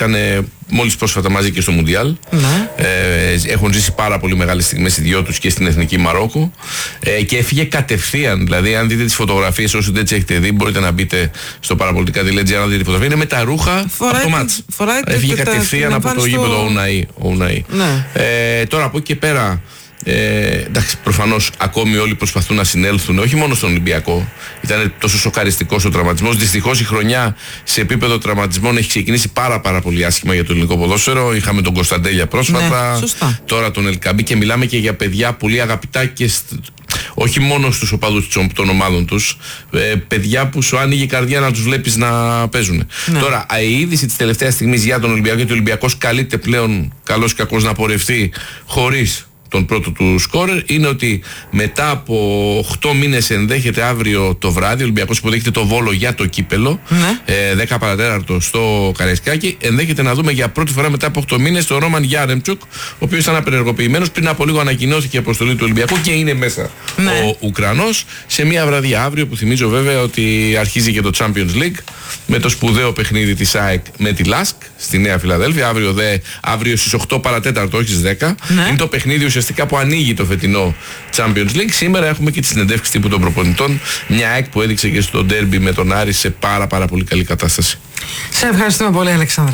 μόλις πρόσφατα μαζί και στο Μουντιάλ. Ναι. Ε, έχουν ζήσει πάρα πολύ μεγάλες στιγμές οι δυο τους και στην Εθνική Μαρόκου. Ε, και έφυγε κατευθείαν. Δηλαδή, αν δείτε τις φωτογραφίες, όσοι δεν τις έχετε δει, μπορείτε να μπείτε στο παραπολιτικά τελεία τζι άρ να δείτε τη φωτογραφία. Είναι με τα ρούχα από το μάτς. Έφυγε κατευθείαν από το γήπεδο ο Ουναή. Ναι. Ε, τώρα από εκεί και πέρα, ε, εντάξει, προφανώς ακόμη όλοι προσπαθούν να συνέλθουν, όχι μόνο στον Ολυμπιακό. Ήταν τόσο σοκαριστικός ο τραυματισμός. Δυστυχώς η χρονιά σε επίπεδο τραυματισμών έχει ξεκινήσει πάρα πάρα πολύ άσχημα για το ελληνικό ποδόσφαιρο. Είχαμε τον Κωνσταντέλια πρόσφατα, ναι, τώρα τον Ελκαμπή, και μιλάμε και για παιδιά πολύ αγαπητά και όχι μόνο στους οπαδούς των ομάδων τους, ε, παιδιά που σου άνοιγε η καρδιά να τους βλέπεις να παίζουν. Ναι. Τώρα, η είδηση της τελευταίας στιγμής για τον Ολυμπιακό, γιατί ο Ολυμπιακός καλείται πλέον, καλός και κακός, να πορευτεί χωρίς τον πρώτο του σκόρερ, είναι ότι μετά από οκτώ μήνες ενδέχεται αύριο το βράδυ, ο Ολυμπιακός υποδέχεται το Βόλο για το κύπελο, ναι. ε, δέκα παρατέταρτο στο Καραϊσκάκι, ενδέχεται να δούμε για πρώτη φορά μετά από οκτώ μήνες τον Ρόμαν Γιάρεμτσουκ, ο οποίος ήταν απενεργοποιημένος. Πριν από λίγο ανακοινώθηκε η αποστολή του Ολυμπιακού και είναι μέσα, ναι, ο Ουκρανός, σε μια βραδιά αύριο, που θυμίζω βέβαια ότι αρχίζει και το Champions League με το σπουδαίο παιχνίδι της ΑΕΚ με τη Λάσκ στη Νέα Φιλαδέλφια. Αύριο, δε, αύριο στις οκτώ παρατέταρτο, όχι στις δέκα. Ναι. Είναι το παιχνίδι ουσιαστικά που ανοίγει το φετινό Champions League. Σήμερα έχουμε και τη συνεντεύξη τύπου των προπονητών. Μια ΑΕΚ που έδειξε και στο ντέρμπι με τον Άρη σε πάρα πάρα πολύ καλή κατάσταση. Σε ευχαριστούμε πολύ, Αλεξάνδρε.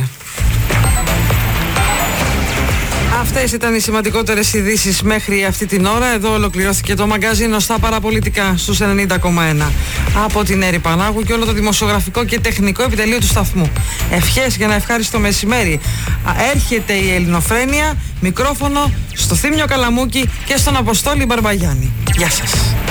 Αυτές ήταν οι σημαντικότερες ειδήσεις μέχρι αυτή την ώρα. Εδώ ολοκληρώθηκε το μαγκαζίνο στα παραπολιτικά στους ενενήντα κόμμα ένα από την Έρη Πανάγου και όλο το δημοσιογραφικό και τεχνικό επιτελείο του σταθμού. Ευχές για ένα ευχάριστο μεσημέρι. Έρχεται η Ελληνοφρένεια, μικρόφωνο στο Θήμιο Καλαμούκη και στον Αποστόλη Μπαρμπαγιάννη. Γεια σας.